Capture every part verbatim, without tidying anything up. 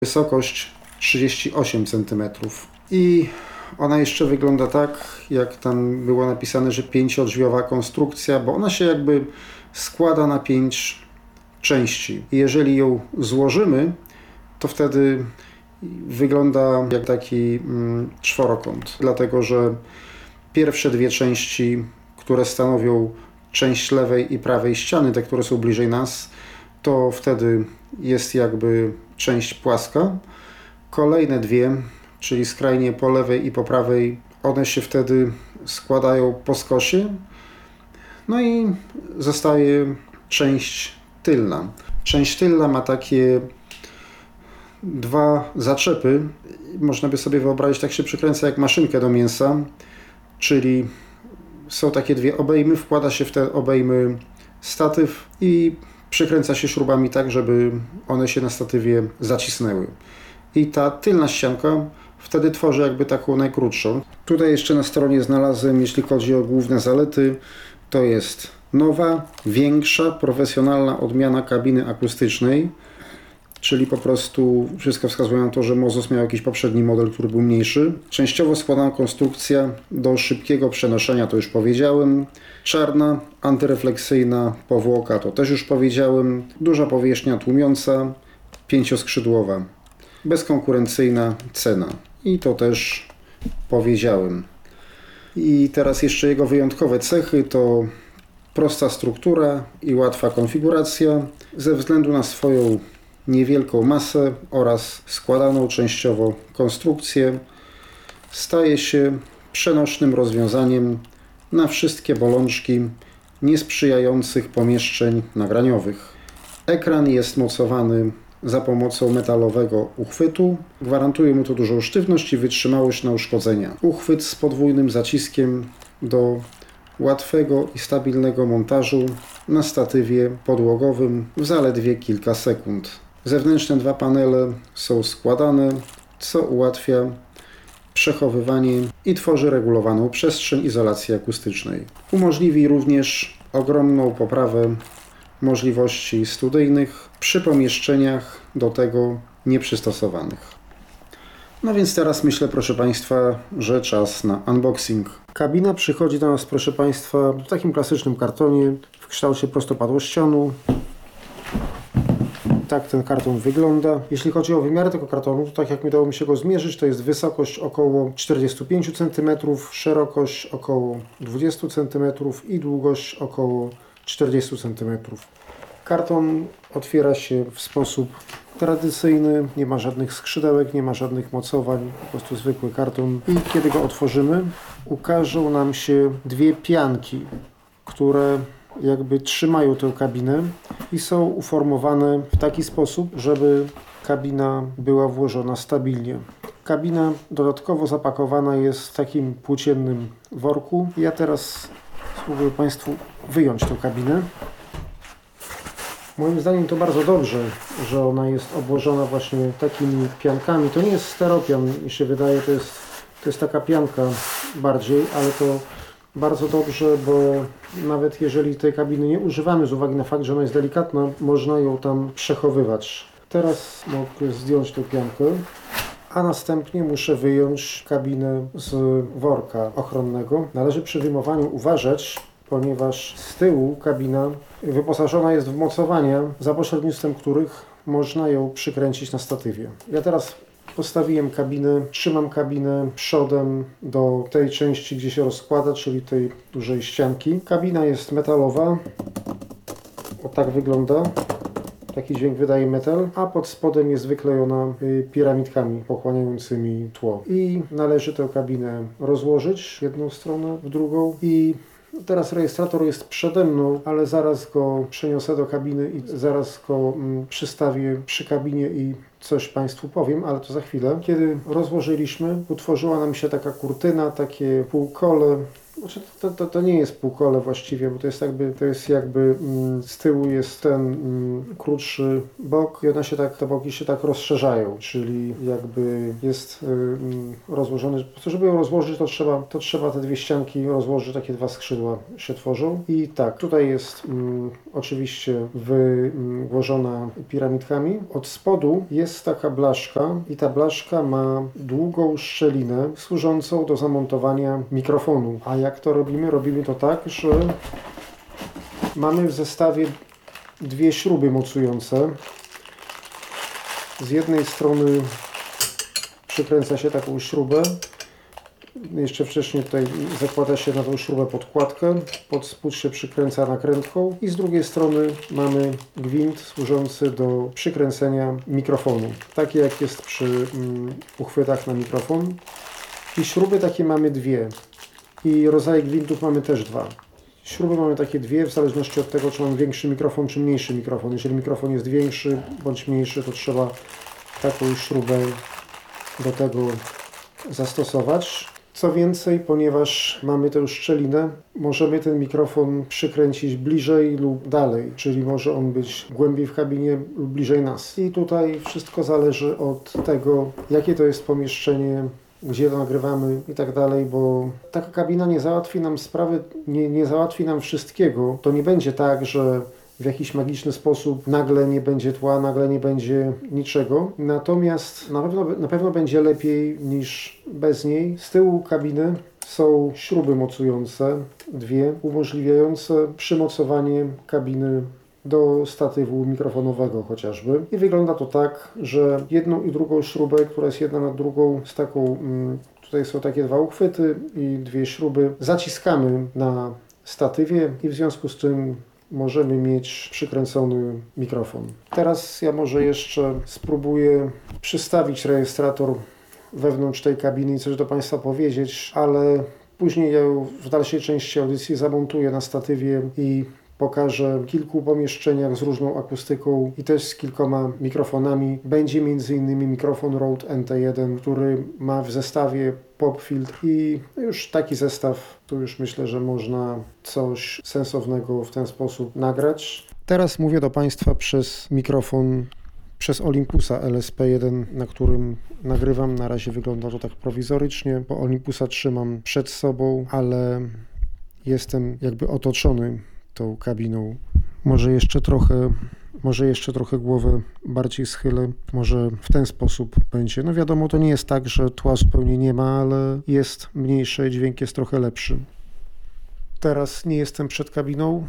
wysokość trzydzieści osiem centymetrów. I ona jeszcze wygląda tak, jak tam było napisane, że pięciodrzwiowa konstrukcja, bo ona się jakby składa na pięć części. I jeżeli ją złożymy, to wtedy wygląda jak taki mm, czworokąt, dlatego że pierwsze dwie części, które stanowią część lewej i prawej ściany, te, które są bliżej nas, to wtedy jest jakby część płaska. Kolejne dwie, czyli skrajnie po lewej i po prawej, one się wtedy składają po skosie. No i zostaje część tylna. Część tylna ma takie dwa zaczepy. Można by sobie wyobrazić, tak się przykręca jak maszynkę do mięsa, czyli są takie dwie obejmy, wkłada się w te obejmy statyw i przykręca się śrubami tak, żeby one się na statywie zacisnęły. I ta tylna ścianka wtedy tworzy jakby taką najkrótszą. Tutaj jeszcze na stronie znalazłem, jeśli chodzi o główne zalety, to jest nowa, większa, profesjonalna odmiana kabiny akustycznej, czyli po prostu wszystko wskazuje na to, że Mozos miał jakiś poprzedni model, który był mniejszy. Częściowo składana konstrukcja do szybkiego przenoszenia, to już powiedziałem. Czarna, antyrefleksyjna powłoka, to też już powiedziałem. Duża powierzchnia tłumiąca, pięcioskrzydłowa. Bezkonkurencyjna cena. I to też powiedziałem. I teraz jeszcze jego wyjątkowe cechy to prosta struktura i łatwa konfiguracja. Ze względu na swoją niewielką masę oraz składaną częściowo konstrukcję staje się przenośnym rozwiązaniem na wszystkie bolączki niesprzyjających pomieszczeń nagraniowych. Ekran jest mocowany za pomocą metalowego uchwytu. Gwarantuje mu to dużą sztywność i wytrzymałość na uszkodzenia. Uchwyt z podwójnym zaciskiem do łatwego i stabilnego montażu na statywie podłogowym w zaledwie kilka sekund. Zewnętrzne dwa panele są składane, co ułatwia przechowywanie i tworzy regulowaną przestrzeń izolacji akustycznej. Umożliwi również ogromną poprawę możliwości studyjnych przy pomieszczeniach do tego nieprzystosowanych. No więc teraz myślę, proszę Państwa, że czas na unboxing. Kabina przychodzi do nas, proszę Państwa, w takim klasycznym kartonie w kształcie prostopadłościanu. Tak ten karton wygląda. Jeśli chodzi o wymiary tego kartonu, to tak jak mi udało mi się go zmierzyć, to jest wysokość około czterdzieści pięć centymetrów, szerokość około dwadzieścia centymetrów i długość około czterdzieści centymetrów. Karton otwiera się w sposób tradycyjny, nie ma żadnych skrzydełek, nie ma żadnych mocowań, po prostu zwykły karton. I kiedy go otworzymy, ukażą nam się dwie pianki, które jakby trzymają tę kabinę i są uformowane w taki sposób, żeby kabina była włożona stabilnie. Kabina dodatkowo zapakowana jest w takim płóciennym worku. Ja teraz spróbuję Państwu wyjąć tę kabinę. Moim zdaniem to bardzo dobrze, że ona jest obłożona właśnie takimi piankami. To nie jest steropian, mi się wydaje, to jest, to jest taka pianka bardziej, ale to bardzo dobrze, bo nawet jeżeli tej kabiny nie używamy z uwagi na fakt, że ona jest delikatna, można ją tam przechowywać. Teraz mogę zdjąć tę piankę, a następnie muszę wyjąć kabinę z worka ochronnego. Należy przy wyjmowaniu uważać, ponieważ z tyłu kabina wyposażona jest w mocowania, za pośrednictwem których można ją przykręcić na statywie. Ja teraz postawiłem kabinę, trzymam kabinę przodem do tej części, gdzie się rozkłada, czyli tej dużej ścianki. Kabina jest metalowa, o tak wygląda. Taki dźwięk wydaje metal, a pod spodem jest wyklejona piramidkami pochłaniającymi tło. I należy tę kabinę rozłożyć jedną stronę w drugą i teraz rejestrator jest przede mną, ale zaraz go przeniosę do kabiny i zaraz go mm, przystawię przy kabinie i coś Państwu powiem, ale to za chwilę. Kiedy rozłożyliśmy, utworzyła nam się taka kurtyna, takie półkole Znaczy, to, to, to nie jest półkole właściwie, bo to jest jakby, to jest jakby mm, z tyłu jest ten mm, krótszy bok i one się tak, te boki się tak rozszerzają, czyli jakby jest y, mm, rozłożony. Po to, żeby ją rozłożyć, to trzeba, to trzeba te dwie ścianki rozłożyć, takie dwa skrzydła się tworzą. I tak, tutaj jest mm, oczywiście wyłożona piramidkami. Od spodu jest taka blaszka i ta blaszka ma długą szczelinę służącą do zamontowania mikrofonu. A jak to robimy? Robimy to tak, że mamy w zestawie dwie śruby mocujące. Z jednej strony przykręca się taką śrubę. Jeszcze wcześniej tutaj zakłada się na tą śrubę podkładkę. Pod spód się przykręca nakrętką. I z drugiej strony mamy gwint służący do przykręcenia mikrofonu. Taki jak jest przy um, uchwytach na mikrofon. I śruby takie mamy dwie. I rodzaje gwintów mamy też dwa. Śruby mamy takie dwie, w zależności od tego, czy mamy większy mikrofon, czy mniejszy mikrofon. Jeżeli mikrofon jest większy bądź mniejszy, to trzeba taką śrubę do tego zastosować. Co więcej, ponieważ mamy tę szczelinę, możemy ten mikrofon przykręcić bliżej lub dalej, czyli może on być głębiej w kabinie lub bliżej nas. I tutaj wszystko zależy od tego, jakie to jest pomieszczenie, gdzie to nagrywamy i tak dalej, bo taka kabina nie załatwi nam sprawy, nie, nie załatwi nam wszystkiego. To nie będzie tak, że w jakiś magiczny sposób nagle nie będzie tła, nagle nie będzie niczego. Natomiast na pewno, na pewno będzie lepiej niż bez niej. Z tyłu kabiny są śruby mocujące, dwie, umożliwiające przymocowanie kabiny do statywu mikrofonowego chociażby. I wygląda to tak, że jedną i drugą śrubę, która jest jedna nad drugą z taką, tutaj są takie dwa uchwyty i dwie śruby, zaciskamy na statywie i w związku z tym możemy mieć przykręcony mikrofon. Teraz ja może jeszcze spróbuję przystawić rejestrator wewnątrz tej kabiny i coś do Państwa powiedzieć, ale później ja ją w dalszej części audycji zamontuję na statywie i pokażę w kilku pomieszczeniach z różną akustyką i też z kilkoma mikrofonami. Będzie m.in. mikrofon Rode N T jeden, który ma w zestawie pop filtr i już taki zestaw, tu już myślę, że można coś sensownego w ten sposób nagrać. Teraz mówię do Państwa przez mikrofon, przez Olympusa L S P jeden, na którym nagrywam. Na razie wygląda to tak prowizorycznie, bo Olympusa trzymam przed sobą, ale jestem jakby otoczony tą kabiną. Może jeszcze trochę, może jeszcze trochę głowę bardziej schylę, może w ten sposób będzie. No wiadomo, to nie jest tak, że tła zupełnie nie ma, ale jest mniejsze, dźwięk jest trochę lepszy. Teraz nie jestem przed kabiną.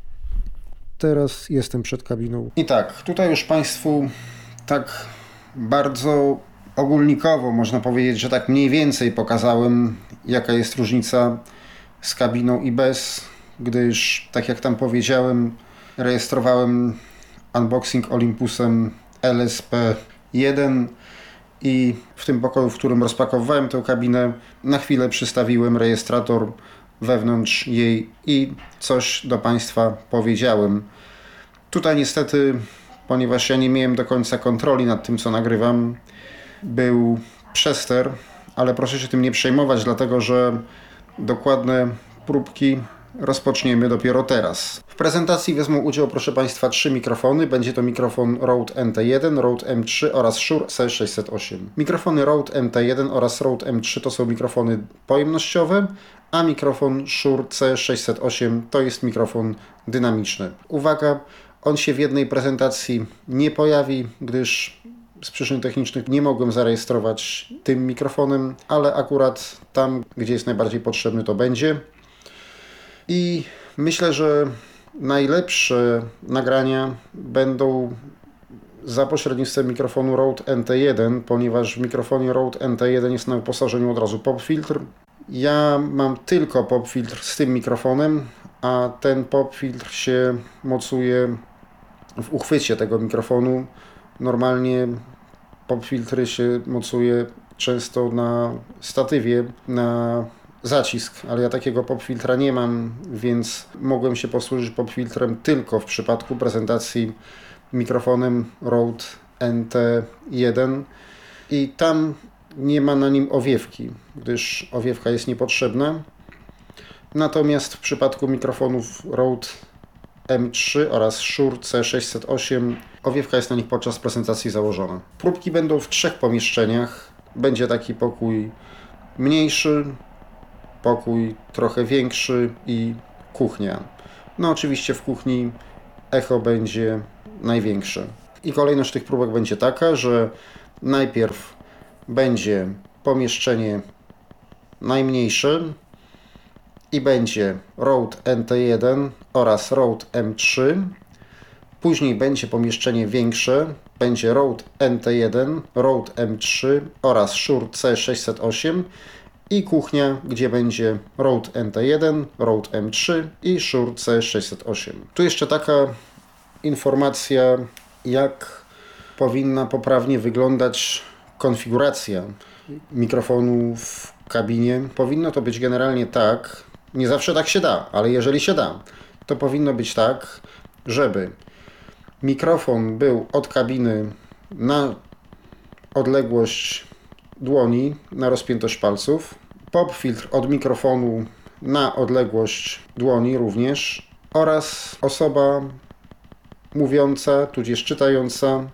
Teraz jestem przed kabiną. I tak, tutaj już Państwu tak bardzo ogólnikowo można powiedzieć, że tak mniej więcej pokazałem, jaka jest różnica z kabiną i bez, gdyż, tak jak tam powiedziałem, rejestrowałem unboxing Olympusem L S P jeden i w tym pokoju, w którym rozpakowywałem tę kabinę, na chwilę przystawiłem rejestrator wewnątrz jej i coś do Państwa powiedziałem. Tutaj niestety, ponieważ ja nie miałem do końca kontroli nad tym, co nagrywam, był przester, ale proszę się tym nie przejmować, dlatego że dokładne próbki rozpoczniemy dopiero teraz. W prezentacji wezmą udział, proszę Państwa, trzy mikrofony. Będzie to mikrofon Rode N T jeden, Rode M trzy oraz Shure C sześćset osiem. Mikrofony Rode N T jeden oraz Rode M trzy to są mikrofony pojemnościowe, a mikrofon Shure C sześćset osiem to jest mikrofon dynamiczny. Uwaga, on się w jednej prezentacji nie pojawi, gdyż z przyczyn technicznych nie mogłem zarejestrować tym mikrofonem, ale akurat tam, gdzie jest najbardziej potrzebny, to będzie. I myślę, że najlepsze nagrania będą za pośrednictwem mikrofonu Rode N T jeden, ponieważ w mikrofonie Rode N T jeden jest na wyposażeniu od razu pop filtr. Ja mam tylko pop filtr z tym mikrofonem, a ten pop filtr się mocuje w uchwycie tego mikrofonu. Normalnie pop filtry się mocuje często na statywie, na zacisk, ale ja takiego pop filtra nie mam, więc mogłem się posłużyć pop filtrem tylko w przypadku prezentacji mikrofonem Rode N T jeden i tam nie ma na nim owiewki, gdyż owiewka jest niepotrzebna. Natomiast w przypadku mikrofonów Rode M trzy oraz Shure C sześćset osiem owiewka jest na nich podczas prezentacji założona. Próbki będą w trzech pomieszczeniach. Będzie taki pokój mniejszy, pokój trochę większy i kuchnia. No oczywiście w kuchni echo będzie największe. I kolejność tych próbek będzie taka, że najpierw będzie pomieszczenie najmniejsze i będzie Rode N T jeden oraz Rode M trzy. Później będzie pomieszczenie większe, będzie Rode N T jeden, Rode M trzy oraz Shure C sześćset osiem i kuchnia, gdzie będzie Rode N T jeden, Rode M trzy i Shure C sześćset osiem. Tu jeszcze taka informacja, jak powinna poprawnie wyglądać konfiguracja mikrofonu w kabinie. Powinno to być generalnie tak, nie zawsze tak się da, ale jeżeli się da, to powinno być tak, żeby mikrofon był od kabiny na odległość dłoni, na rozpiętość palców, pop filtr od mikrofonu na odległość dłoni również oraz osoba mówiąca, tudzież czytająca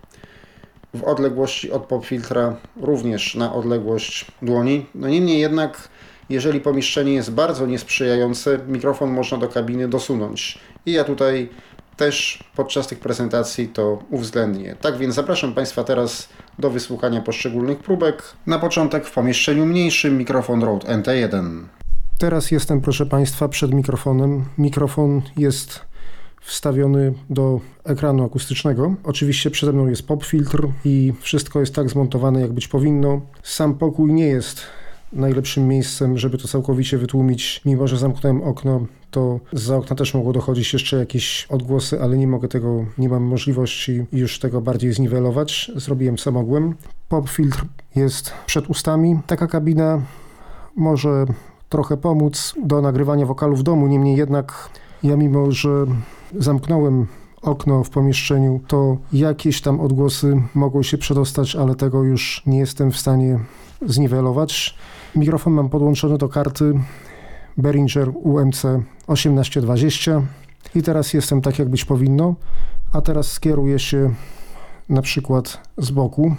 w odległości od pop filtra również na odległość dłoni. No niemniej jednak, jeżeli pomieszczenie jest bardzo niesprzyjające, mikrofon można do kabiny dosunąć. I ja tutaj też podczas tych prezentacji to uwzględnię. Tak więc zapraszam Państwa teraz do wysłuchania poszczególnych próbek. Na początek w pomieszczeniu mniejszym mikrofon Rode N T jeden. Teraz jestem, proszę Państwa, przed mikrofonem. Mikrofon jest wstawiony do ekranu akustycznego. Oczywiście przede mną jest pop filtr i wszystko jest tak zmontowane, jak być powinno. Sam pokój nie jest najlepszym miejscem, żeby to całkowicie wytłumić. Mimo że zamknąłem okno, to zza okna też mogło dochodzić jeszcze jakieś odgłosy, ale nie mogę tego, nie mam możliwości już tego bardziej zniwelować. Zrobiłem co mogłem. Pop filtr jest przed ustami. Taka kabina może trochę pomóc do nagrywania wokalu w domu, niemniej jednak ja, mimo że zamknąłem okno w pomieszczeniu, to jakieś tam odgłosy mogą się przedostać, ale tego już nie jestem w stanie zniwelować. Mikrofon mam podłączony do karty Behringer U M C osiemnaście dwadzieścia i teraz jestem tak, jak być powinno, a teraz skieruję się na przykład z boku.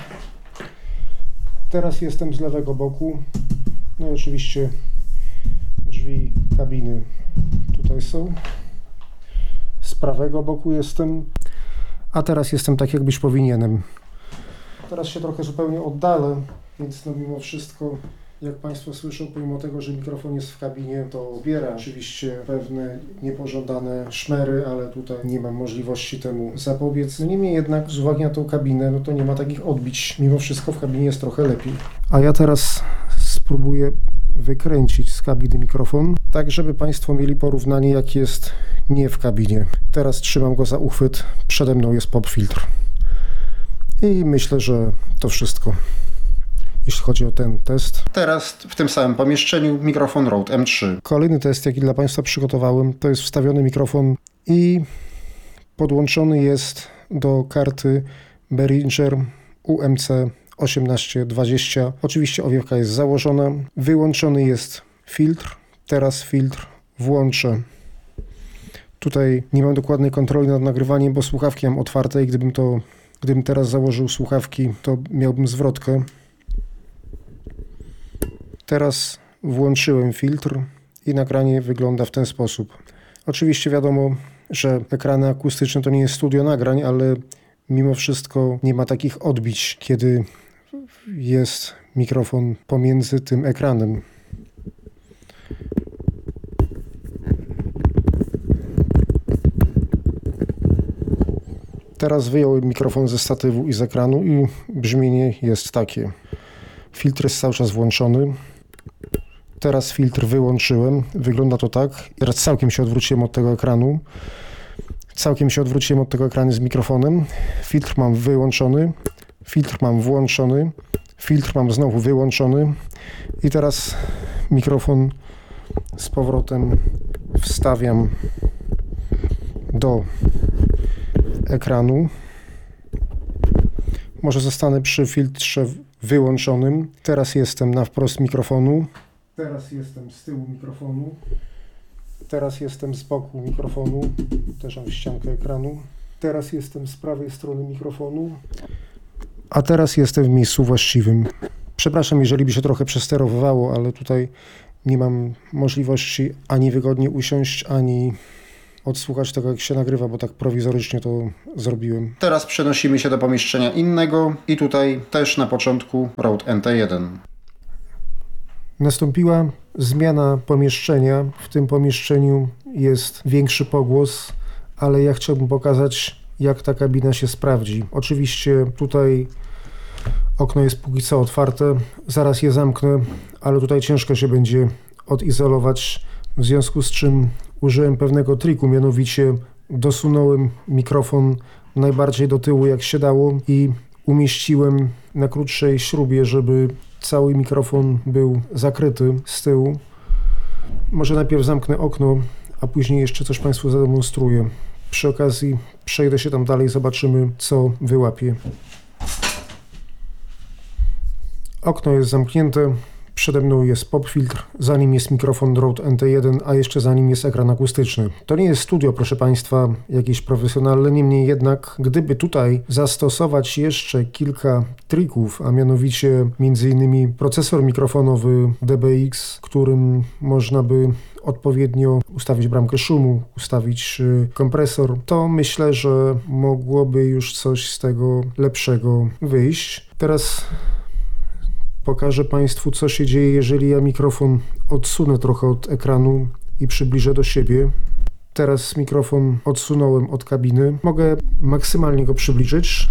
Teraz jestem z lewego boku, no i oczywiście drzwi kabiny tutaj są. Z prawego boku jestem, a teraz jestem tak, jak być powinienem. Teraz się trochę zupełnie oddalę, więc no mimo wszystko, jak Państwo słyszą, pomimo tego, że mikrofon jest w kabinie, to zbiera oczywiście pewne niepożądane szmery, ale tutaj nie mam możliwości temu zapobiec. No niemniej jednak z uwagi na tą kabinę, no to nie ma takich odbić. Mimo wszystko w kabinie jest trochę lepiej. A ja teraz spróbuję wykręcić z kabiny mikrofon, tak żeby Państwo mieli porównanie, jak jest nie w kabinie. Teraz trzymam go za uchwyt, przede mną jest pop filtr. I myślę, że to wszystko, jeśli chodzi o ten test. Teraz w tym samym pomieszczeniu mikrofon Rode M trzy. Kolejny test, jaki dla Państwa przygotowałem, to jest wstawiony mikrofon i podłączony jest do karty Behringer U M C osiemnaście dwadzieścia. Oczywiście owiewka jest założona. Wyłączony jest filtr. Teraz filtr włączę. Tutaj nie mam dokładnej kontroli nad nagrywaniem, bo słuchawki mam otwarte i gdybym to, gdybym teraz założył słuchawki, to miałbym zwrotkę. Teraz włączyłem filtr i nagranie wygląda w ten sposób. Oczywiście wiadomo, że ekrany akustyczne to nie jest studio nagrań, ale mimo wszystko nie ma takich odbić, kiedy jest mikrofon pomiędzy tym ekranem. Teraz wyjąłem mikrofon ze statywu i z ekranu i brzmienie jest takie. Filtr jest cały czas włączony. Teraz filtr wyłączyłem. Wygląda to tak. Teraz całkiem się odwróciłem od tego ekranu. Całkiem się odwróciłem od tego ekranu z mikrofonem. Filtr mam wyłączony. Filtr mam włączony. Filtr mam znowu wyłączony. I teraz mikrofon z powrotem wstawiam do ekranu. Może zostanę przy filtrze wyłączonym. Teraz jestem na wprost mikrofonu. Teraz jestem z tyłu mikrofonu. Teraz jestem z boku mikrofonu, też mam ściankę ekranu. Teraz jestem z prawej strony mikrofonu, a teraz jestem w miejscu właściwym. Przepraszam, jeżeli by się trochę przesterowywało, ale tutaj nie mam możliwości ani wygodnie usiąść, ani odsłuchać tego, jak się nagrywa, bo tak prowizorycznie to zrobiłem. Teraz przenosimy się do pomieszczenia innego i tutaj też na początku Rode N T jeden. Nastąpiła zmiana pomieszczenia. W tym pomieszczeniu jest większy pogłos, ale ja chciałbym pokazać, jak ta kabina się sprawdzi. Oczywiście tutaj okno jest póki co otwarte, zaraz je zamknę, ale tutaj ciężko się będzie odizolować, w związku z czym użyłem pewnego triku, mianowicie dosunąłem mikrofon najbardziej do tyłu jak się dało i umieściłem na krótszej śrubie, żeby cały mikrofon był zakryty z tyłu. Może najpierw zamknę okno, a później jeszcze coś Państwu zademonstruję. Przy okazji przejdę się tam dalej, zobaczymy, co wyłapię. Okno jest zamknięte, przede mną jest pop-filtr, za nim jest mikrofon Rode N T jeden, a jeszcze za nim jest ekran akustyczny. To nie jest studio, proszę Państwa, jakieś profesjonalne, niemniej jednak, gdyby tutaj zastosować jeszcze kilka trików, a mianowicie między innymi procesor mikrofonowy D B X, którym można by odpowiednio ustawić bramkę szumu, ustawić kompresor, to myślę, że mogłoby już coś z tego lepszego wyjść. Teraz pokażę Państwu, co się dzieje, jeżeli ja mikrofon odsunę trochę od ekranu i przybliżę do siebie. Teraz mikrofon odsunąłem od kabiny. Mogę maksymalnie go przybliżyć.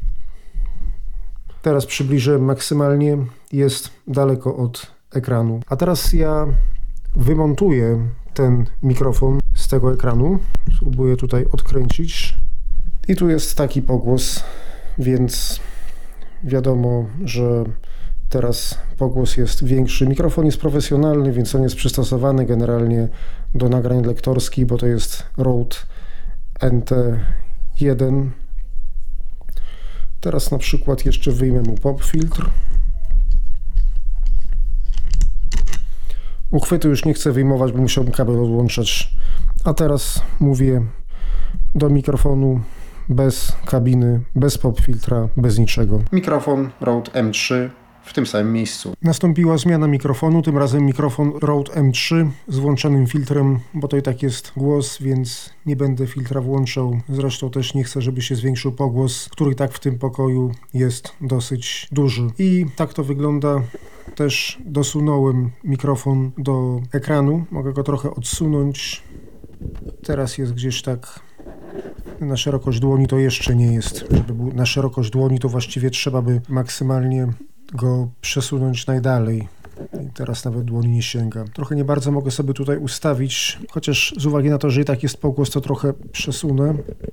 Teraz przybliżę maksymalnie, jest daleko od ekranu. A teraz ja wymontuję ten mikrofon z tego ekranu. Spróbuję tutaj odkręcić. I tu jest taki pogłos, więc wiadomo, że teraz pogłos jest większy. Mikrofon jest profesjonalny, więc on jest przystosowany generalnie do nagrań lektorskich, bo to jest Rode N T jeden. Teraz na przykład jeszcze wyjmę mu pop-filtr. Uchwytu już nie chcę wyjmować, bo musiałbym kabel odłączać. A teraz mówię do mikrofonu bez kabiny, bez pop-filtra, bez niczego. Mikrofon Rode M trzy w tym samym miejscu. Nastąpiła zmiana mikrofonu, tym razem mikrofon Rode M trzy z włączonym filtrem, bo to i tak jest głos, więc nie będę filtra włączał. Zresztą też nie chcę, żeby się zwiększył pogłos, który tak w tym pokoju jest dosyć duży. I tak to wygląda. Też dosunąłem mikrofon do ekranu. Mogę go trochę odsunąć. Teraz jest gdzieś tak na szerokość dłoni, to jeszcze nie jest. Żeby był na szerokość dłoni, to właściwie trzeba by maksymalnie go przesunąć najdalej. I teraz nawet dłoni nie sięga. Trochę nie bardzo mogę sobie tutaj ustawić, chociaż z uwagi na to, że i tak jest pogłos, to trochę przesunę.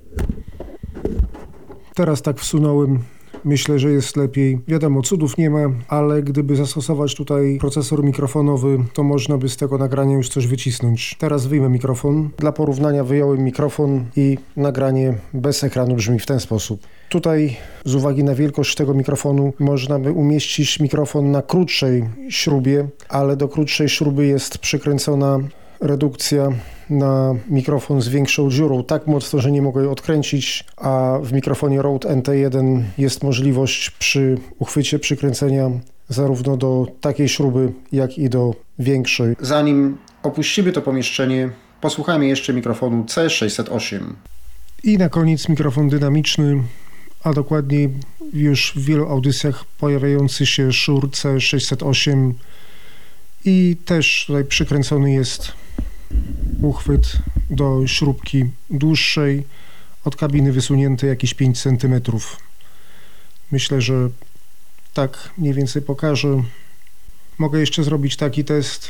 Teraz tak wsunąłem. Myślę, że jest lepiej. Wiadomo, cudów nie ma, ale gdyby zastosować tutaj procesor mikrofonowy, to można by z tego nagrania już coś wycisnąć. Teraz wyjmę mikrofon. Dla porównania wyjąłem mikrofon i nagranie bez ekranu brzmi w ten sposób. Tutaj z uwagi na wielkość tego mikrofonu można by umieścić mikrofon na krótszej śrubie, ale do krótszej śruby jest przykręcona redukcja na mikrofon z większą dziurą, tak mocno, że nie mogę jej odkręcić, a w mikrofonie Rode N T jeden jest możliwość przy uchwycie przykręcenia zarówno do takiej śruby, jak i do większej. Zanim opuścimy to pomieszczenie, posłuchajmy jeszcze mikrofonu C sześćset osiem. I na koniec mikrofon dynamiczny, a dokładniej już w wielu audycjach pojawiający się Shure C sześćset osiem i też tutaj przykręcony jest uchwyt do śrubki dłuższej, od kabiny wysunięty jakieś pięć centymetrów. Myślę, że tak mniej więcej pokażę. Mogę jeszcze zrobić taki test.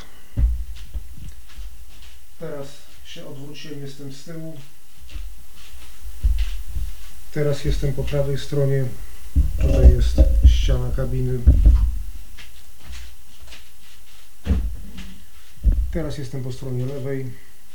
Teraz się odwróciłem, jestem z tyłu. Teraz jestem po prawej stronie. Tutaj jest ściana kabiny. Teraz jestem po stronie lewej,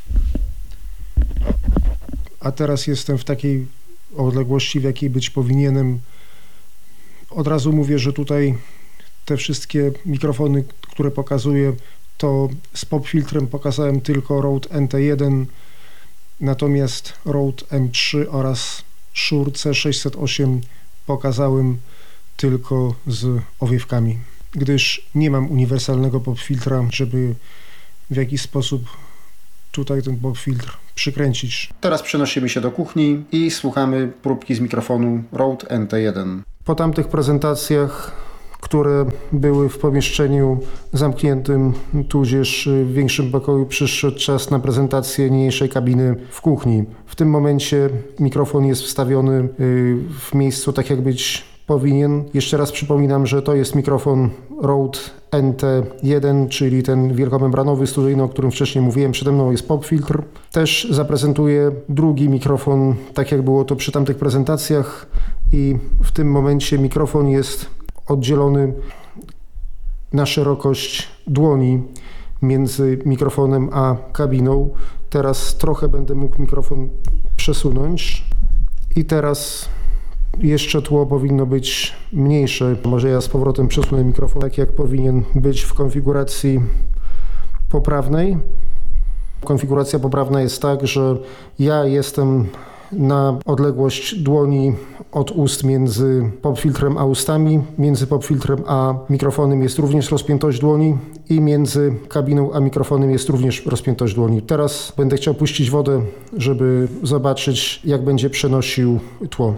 a teraz jestem w takiej odległości, w jakiej być powinienem. Od razu mówię, że tutaj te wszystkie mikrofony, które pokazuję, to z popfiltrem pokazałem tylko Rode N T jeden, natomiast Rode M trzy oraz Shure C sześćset osiem pokazałem tylko z owiewkami, gdyż nie mam uniwersalnego popfiltra, żeby w jakiś sposób tutaj ten popfiltr przykręcić. Teraz przenosimy się do kuchni i słuchamy próbki z mikrofonu Rode N T jeden. Po tamtych prezentacjach, które były w pomieszczeniu zamkniętym, tudzież w większym pokoju, przyszedł czas na prezentację mniejszej kabiny w kuchni. W tym momencie mikrofon jest wstawiony w miejscu tak, jak być powinien. Jeszcze raz przypominam, że to jest mikrofon Rode N T jeden, czyli ten wielkomembranowy studyjny, o którym wcześniej mówiłem. Przede mną jest popfiltr. Też zaprezentuję drugi mikrofon, tak jak było to przy tamtych prezentacjach, i w tym momencie mikrofon jest oddzielony na szerokość dłoni między mikrofonem a kabiną. Teraz trochę będę mógł mikrofon przesunąć i teraz jeszcze tło powinno być mniejsze. Może ja z powrotem przesunę mikrofon tak, jak powinien być w konfiguracji poprawnej. Konfiguracja poprawna jest tak, że ja jestem na odległość dłoni od ust między popfiltrem a ustami, między popfiltrem a mikrofonem jest również rozpiętość dłoni i między kabiną a mikrofonem jest również rozpiętość dłoni. Teraz będę chciał puścić wodę, żeby zobaczyć, jak będzie przenosił tło.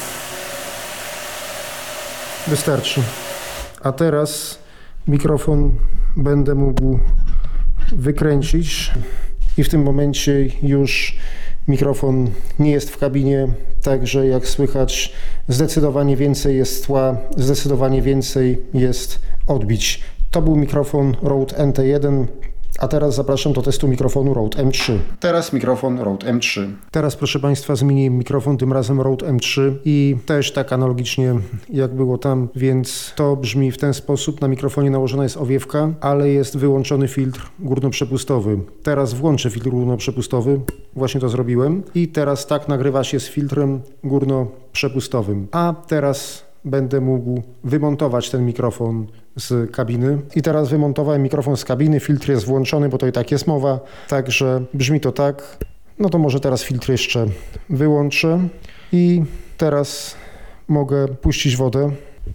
Wystarczy. A teraz mikrofon będę mógł wykręcić i w tym momencie już mikrofon nie jest w kabinie, także jak słychać, zdecydowanie więcej jest tła, zdecydowanie więcej jest odbić. To był mikrofon Rode N T jeden, a teraz zapraszam do testu mikrofonu Rode M trzy. Teraz mikrofon Rode M trzy. Teraz, proszę Państwa, zmienię mikrofon, tym razem Rode M trzy i też tak analogicznie jak było tam, więc to brzmi w ten sposób. Na mikrofonie nałożona jest owiewka, ale jest wyłączony filtr górnoprzepustowy. Teraz włączę filtr górnoprzepustowy, właśnie to zrobiłem, i teraz tak nagrywa się z filtrem górnoprzepustowym. A teraz będę mógł wymontować ten mikrofon z kabiny. I teraz wymontowałem mikrofon z kabiny, filtr jest włączony, bo to i tak jest mowa, także brzmi to tak. No to może teraz filtr jeszcze wyłączę i teraz mogę puścić wodę.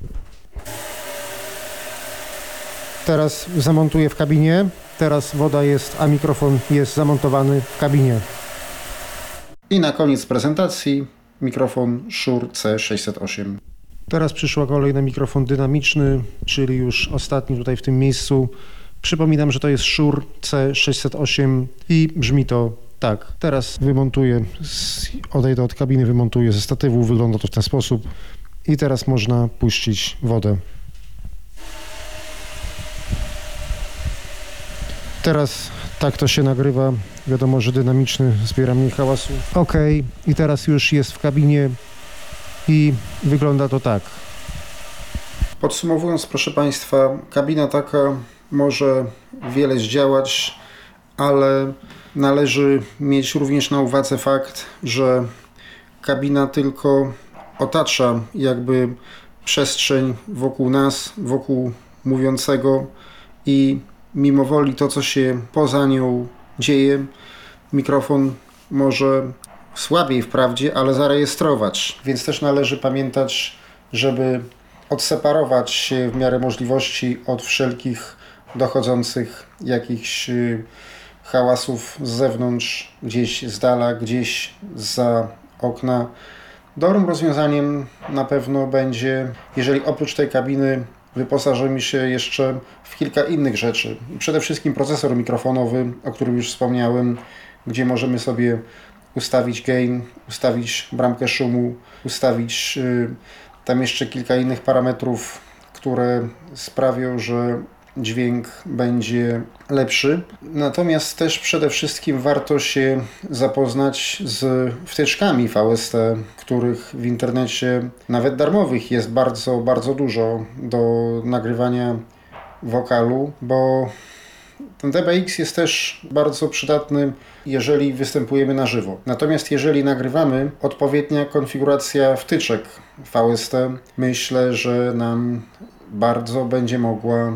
Teraz zamontuję w kabinie, teraz woda jest, a mikrofon jest zamontowany w kabinie. I na koniec prezentacji mikrofon Shure C sześćset osiem. Teraz przyszła kolej na mikrofon dynamiczny, czyli już ostatni tutaj w tym miejscu. Przypominam, że to jest Shure C sześćset osiem i brzmi to tak. Teraz wymontuję, odejdę od kabiny, wymontuję ze statywu, wygląda to w ten sposób. I teraz można puścić wodę. Teraz tak to się nagrywa. Wiadomo, że dynamiczny zbiera mniej hałasu. Ok, i teraz już jest w kabinie i wygląda to tak. Podsumowując, proszę Państwa, kabina taka może wiele zdziałać, ale należy mieć również na uwadze fakt, że kabina tylko otacza jakby przestrzeń wokół nas, wokół mówiącego, i mimo woli to, co się poza nią dzieje, mikrofon może słabiej wprawdzie, ale zarejestrować. Więc też należy pamiętać, żeby odseparować się w miarę możliwości od wszelkich dochodzących jakichś hałasów z zewnątrz, gdzieś z dala, gdzieś zza okna. Dobrym rozwiązaniem na pewno będzie, jeżeli oprócz tej kabiny wyposażymy się jeszcze w kilka innych rzeczy. Przede wszystkim procesor mikrofonowy, o którym już wspomniałem, gdzie możemy sobie ustawić gain, ustawić bramkę szumu, ustawić y, tam jeszcze kilka innych parametrów, które sprawią, że dźwięk będzie lepszy. Natomiast też przede wszystkim warto się zapoznać z wtyczkami V S T, których w internecie, nawet darmowych, jest bardzo, bardzo dużo do nagrywania wokalu, bo ten D B X jest też bardzo przydatny, jeżeli występujemy na żywo. Natomiast jeżeli nagrywamy, odpowiednia konfiguracja wtyczek V S T, myślę, że nam bardzo będzie mogła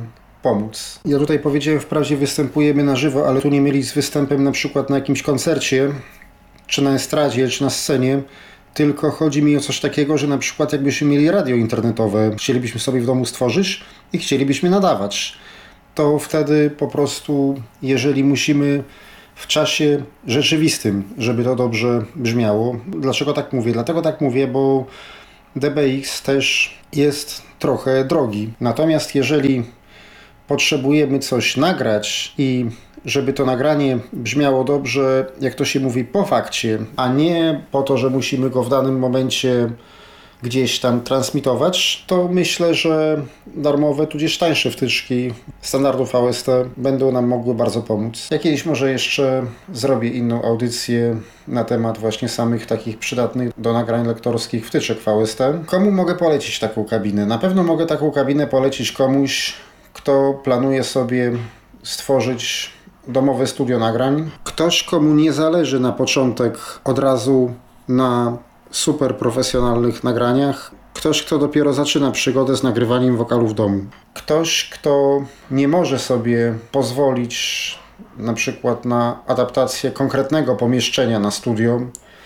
pomóc. Ja tutaj powiedziałem, wprawdzie występujemy na żywo, ale tu nie mieli z występem na przykład na jakimś koncercie, czy na estradzie, czy na scenie, tylko chodzi mi o coś takiego, że na przykład jakbyśmy mieli radio internetowe, chcielibyśmy sobie w domu stworzyć i chcielibyśmy nadawać, to wtedy po prostu, jeżeli musimy w czasie rzeczywistym, żeby to dobrze brzmiało. Dlaczego tak mówię? Dlatego tak mówię, bo D B X też jest trochę drogi. Natomiast jeżeli potrzebujemy coś nagrać i żeby to nagranie brzmiało dobrze, jak to się mówi, po fakcie, a nie po to, że musimy go w danym momencie gdzieś tam transmitować, to myślę, że darmowe, tudzież tańsze wtyczki standardów V S T będą nam mogły bardzo pomóc. Ja kiedyś może jeszcze zrobię inną audycję na temat właśnie samych takich przydatnych do nagrań lektorskich wtyczek V S T. Komu mogę polecić taką kabinę? Na pewno mogę taką kabinę polecić komuś, kto planuje sobie stworzyć domowe studio nagrań. Ktoś, komu nie zależy na początek od razu na super profesjonalnych nagraniach. Ktoś, kto dopiero zaczyna przygodę z nagrywaniem wokalu w domu. Ktoś, kto nie może sobie pozwolić na przykład na adaptację konkretnego pomieszczenia na studio,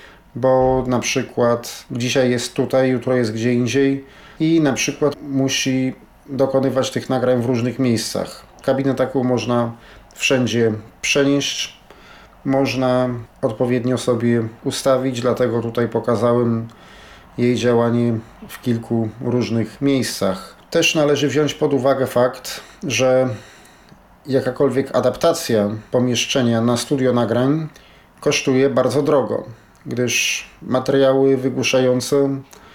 bo na przykład dzisiaj jest tutaj, jutro jest gdzie indziej i na przykład musi dokonywać tych nagrań w różnych miejscach. Kabinę taką można wszędzie przenieść, można odpowiednio sobie ustawić, dlatego tutaj pokazałem jej działanie w kilku różnych miejscach. Też należy wziąć pod uwagę fakt, że jakakolwiek adaptacja pomieszczenia na studio nagrań kosztuje bardzo drogo, gdyż materiały wygłuszające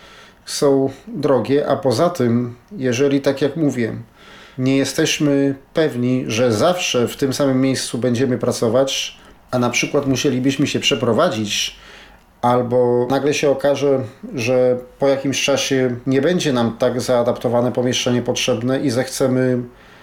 są drogie, a poza tym, jeżeli tak jak mówię, nie jesteśmy pewni, że zawsze w tym samym miejscu będziemy pracować, a na przykład musielibyśmy się przeprowadzić, albo nagle się okaże, że po jakimś czasie nie będzie nam tak zaadaptowane pomieszczenie potrzebne i zechcemy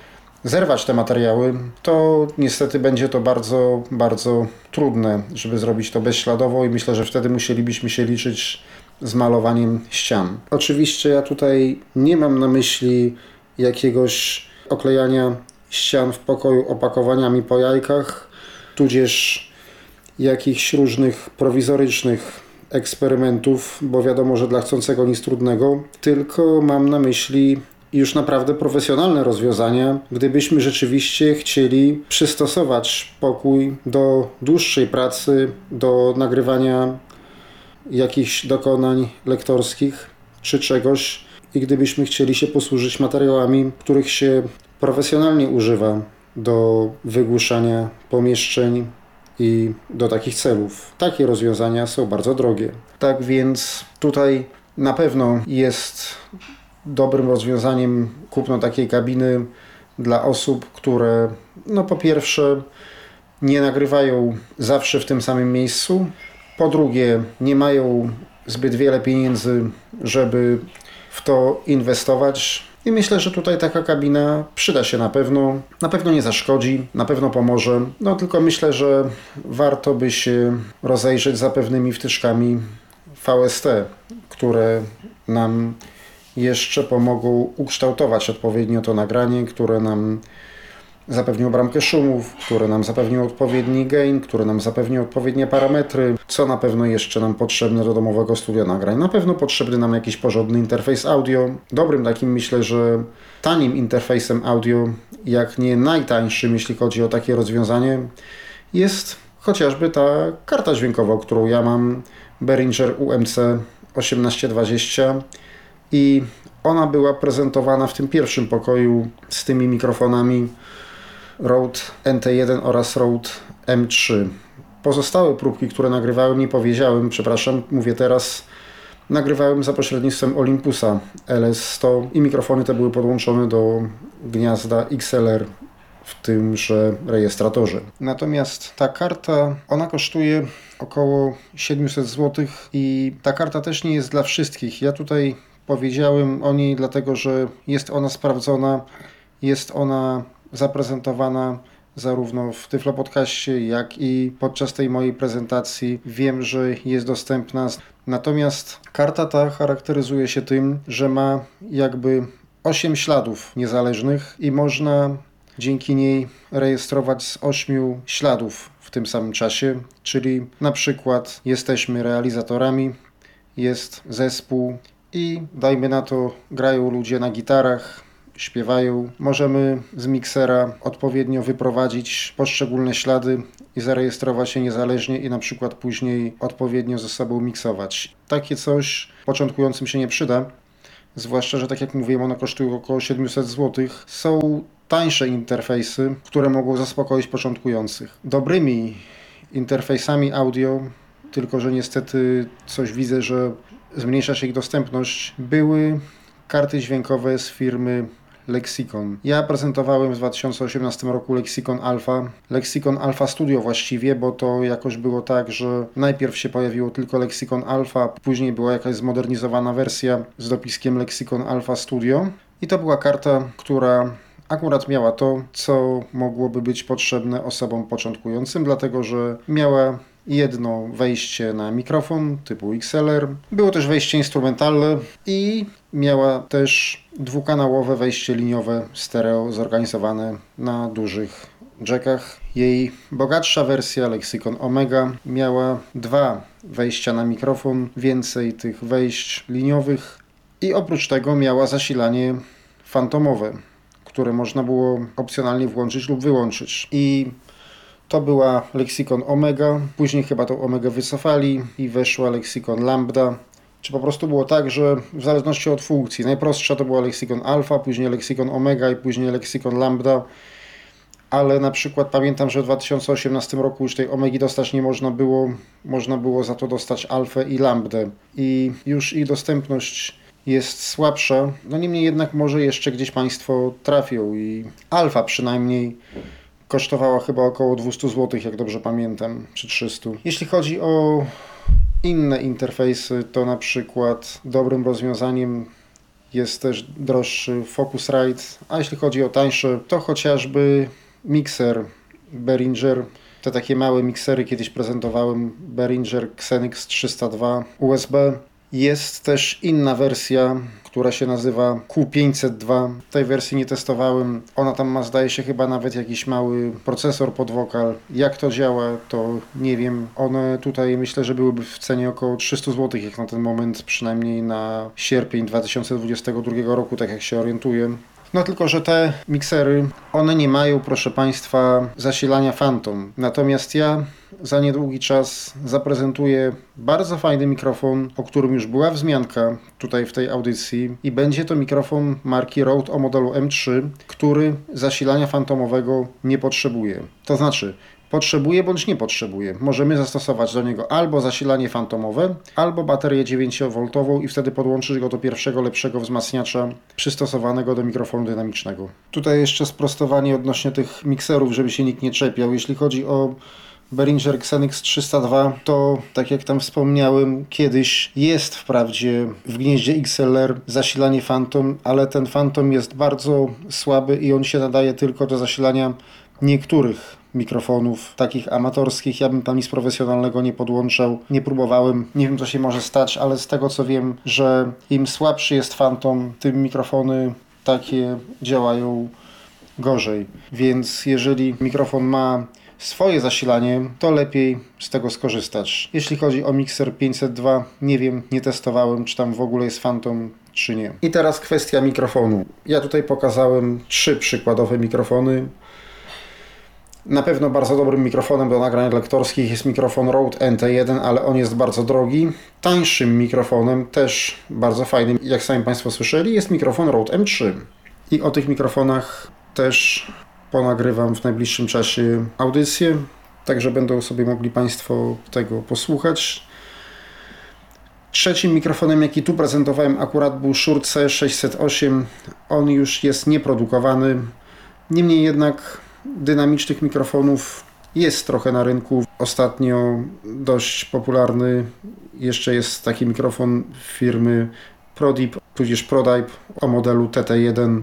zerwać te materiały, to niestety będzie to bardzo, bardzo trudne, żeby zrobić to bezśladowo i myślę, że wtedy musielibyśmy się liczyć z malowaniem ścian. Oczywiście ja tutaj nie mam na myśli jakiegoś oklejania ścian w pokoju opakowaniami po jajkach, tudzież jakichś różnych prowizorycznych eksperymentów, bo wiadomo, że dla chcącego nic trudnego, tylko mam na myśli już naprawdę profesjonalne rozwiązania, gdybyśmy rzeczywiście chcieli przystosować pokój do dłuższej pracy, do nagrywania jakichś dokonań lektorskich czy czegoś i gdybyśmy chcieli się posłużyć materiałami, których się profesjonalnie używa do wygłuszania pomieszczeń i do takich celów. Takie rozwiązania są bardzo drogie. Tak więc tutaj na pewno jest dobrym rozwiązaniem kupno takiej kabiny dla osób, które no po pierwsze nie nagrywają zawsze w tym samym miejscu, po drugie nie mają zbyt wiele pieniędzy, żeby w to inwestować. I myślę, że tutaj taka kabina przyda się na pewno, na pewno nie zaszkodzi, na pewno pomoże. No tylko myślę, że warto by się rozejrzeć za pewnymi wtyczkami V S T, które nam jeszcze pomogą ukształtować odpowiednio to nagranie, które nam zapewnią bramkę szumów, które nam zapewnią odpowiedni gain, które nam zapewnią odpowiednie parametry, co na pewno jeszcze nam potrzebne do domowego studia nagrań. Na pewno potrzebny nam jakiś porządny interfejs audio. Dobrym takim, myślę, że tanim interfejsem audio, jak nie najtańszym, jeśli chodzi o takie rozwiązanie, jest chociażby ta karta dźwiękowa, którą ja mam, Behringer U M C osiemnaście dwadzieścia, i ona była prezentowana w tym pierwszym pokoju z tymi mikrofonami Rode N T jeden oraz Rode M trzy. Pozostałe próbki, które nagrywałem, nie powiedziałem, przepraszam, mówię teraz, nagrywałem za pośrednictwem Olympusa L S sto i mikrofony te były podłączone do gniazda X L R w tymże rejestratorze. Natomiast ta karta, ona kosztuje około siedemset złotych i ta karta też nie jest dla wszystkich. Ja tutaj powiedziałem o niej dlatego, że jest ona sprawdzona, jest ona zaprezentowana zarówno w Tyflo Podcaście, jak i podczas tej mojej prezentacji. Wiem, że jest dostępna. Natomiast karta ta charakteryzuje się tym, że ma jakby osiem śladów niezależnych i można dzięki niej rejestrować z ośmiu śladów w tym samym czasie, czyli na przykład jesteśmy realizatorami, jest zespół i dajmy na to grają ludzie na gitarach, śpiewają. Możemy z miksera odpowiednio wyprowadzić poszczególne ślady i zarejestrować je niezależnie i na przykład później odpowiednio ze sobą miksować. Takie coś początkującym się nie przyda, zwłaszcza, że tak jak mówiłem, one kosztują około siedemset złotych. Są tańsze interfejsy, które mogą zaspokoić początkujących. Dobrymi interfejsami audio, tylko że niestety coś widzę, że zmniejsza się ich dostępność, były karty dźwiękowe z firmy Lexicon. Ja prezentowałem w dwa tysiące osiemnastym roku Lexicon Alpha. Lexicon Alpha Studio właściwie, bo to jakoś było tak, że najpierw się pojawiło tylko Lexicon Alpha, później była jakaś zmodernizowana wersja z dopiskiem Lexicon Alpha Studio. I to była karta, która akurat miała to, co mogłoby być potrzebne osobom początkującym, dlatego że miała jedno wejście na mikrofon typu X L R, było też wejście instrumentalne i miała też dwukanałowe wejście liniowe stereo zorganizowane na dużych jackach. Jej bogatsza wersja Lexicon Omega miała dwa wejścia na mikrofon, więcej tych wejść liniowych i oprócz tego miała zasilanie fantomowe, które można było opcjonalnie włączyć lub wyłączyć. I to była Lexicon Omega, później chyba tą Omega wycofali i weszła Lexicon Lambda. Czy po prostu było tak, że w zależności od funkcji, najprostsza to była Lexicon Alpha, później Lexicon Omega i później Lexicon Lambda, ale na przykład pamiętam, że w dwa tysiące osiemnastym roku już tej Omegi dostać nie można było, można było za to dostać Alfę i Lambdę i już ich dostępność jest słabsza, no niemniej jednak może jeszcze gdzieś Państwo trafią i Alfa przynajmniej kosztowała chyba około dwieście złotych, jak dobrze pamiętam, czy trzysta. Jeśli chodzi o inne interfejsy, to na przykład dobrym rozwiązaniem jest też droższy Focusrite, a jeśli chodzi o tańsze, to chociażby mikser Behringer. Te takie małe miksery kiedyś prezentowałem, Behringer Xenix trzysta dwa U S B. Jest też inna wersja, która się nazywa Q pięćset dwa. Tej wersji nie testowałem. Ona tam ma, zdaje się, chyba nawet jakiś mały procesor pod wokal. Jak to działa, to nie wiem. One tutaj myślę, że byłyby w cenie około trzysta złotych, jak na ten moment, przynajmniej na sierpień dwa tysiące dwudziestego drugiego roku, tak jak się orientuję. No tylko, że te miksery, one nie mają, proszę Państwa, zasilania Phantom. Natomiast ja za niedługi czas zaprezentuję bardzo fajny mikrofon, o którym już była wzmianka tutaj w tej audycji i będzie to mikrofon marki Rode o modelu M trzy, który zasilania fantomowego nie potrzebuje. To znaczy, potrzebuje bądź nie potrzebuje. Możemy zastosować do niego albo zasilanie fantomowe, albo baterię dziewięciowoltową i wtedy podłączyć go do pierwszego, lepszego wzmacniacza przystosowanego do mikrofonu dynamicznego. Tutaj jeszcze sprostowanie odnośnie tych mikserów, żeby się nikt nie czepiał. Jeśli chodzi o Behringer Xenix trzysta dwa, to tak jak tam wspomniałem, kiedyś jest wprawdzie w gnieździe X L R zasilanie Phantom, ale ten Phantom jest bardzo słaby i on się nadaje tylko do zasilania niektórych mikrofonów takich amatorskich. Ja bym tam nic profesjonalnego nie podłączał, nie próbowałem, nie wiem co się może stać, ale z tego co wiem, że im słabszy jest Phantom, tym mikrofony takie działają gorzej. Więc jeżeli mikrofon ma swoje zasilanie, to lepiej z tego skorzystać. Jeśli chodzi o mikser pięćset dwa, nie wiem, nie testowałem, czy tam w ogóle jest Phantom, czy nie. I teraz kwestia mikrofonu. Ja tutaj pokazałem trzy przykładowe mikrofony. Na pewno bardzo dobrym mikrofonem do nagrań lektorskich jest mikrofon Rode N T jeden, ale on jest bardzo drogi. Tańszym mikrofonem, też bardzo fajnym, jak sami Państwo słyszeli, jest mikrofon Rode M trzy. I o tych mikrofonach też ponagrywam w najbliższym czasie audycję, także będą sobie mogli Państwo tego posłuchać. Trzecim mikrofonem, jaki tu prezentowałem, akurat był Shure C sześćset osiem. On już jest nieprodukowany. Niemniej jednak dynamicznych mikrofonów jest trochę na rynku. Ostatnio dość popularny jeszcze jest taki mikrofon firmy Prodip, tudzież Prodype o modelu T T jeden.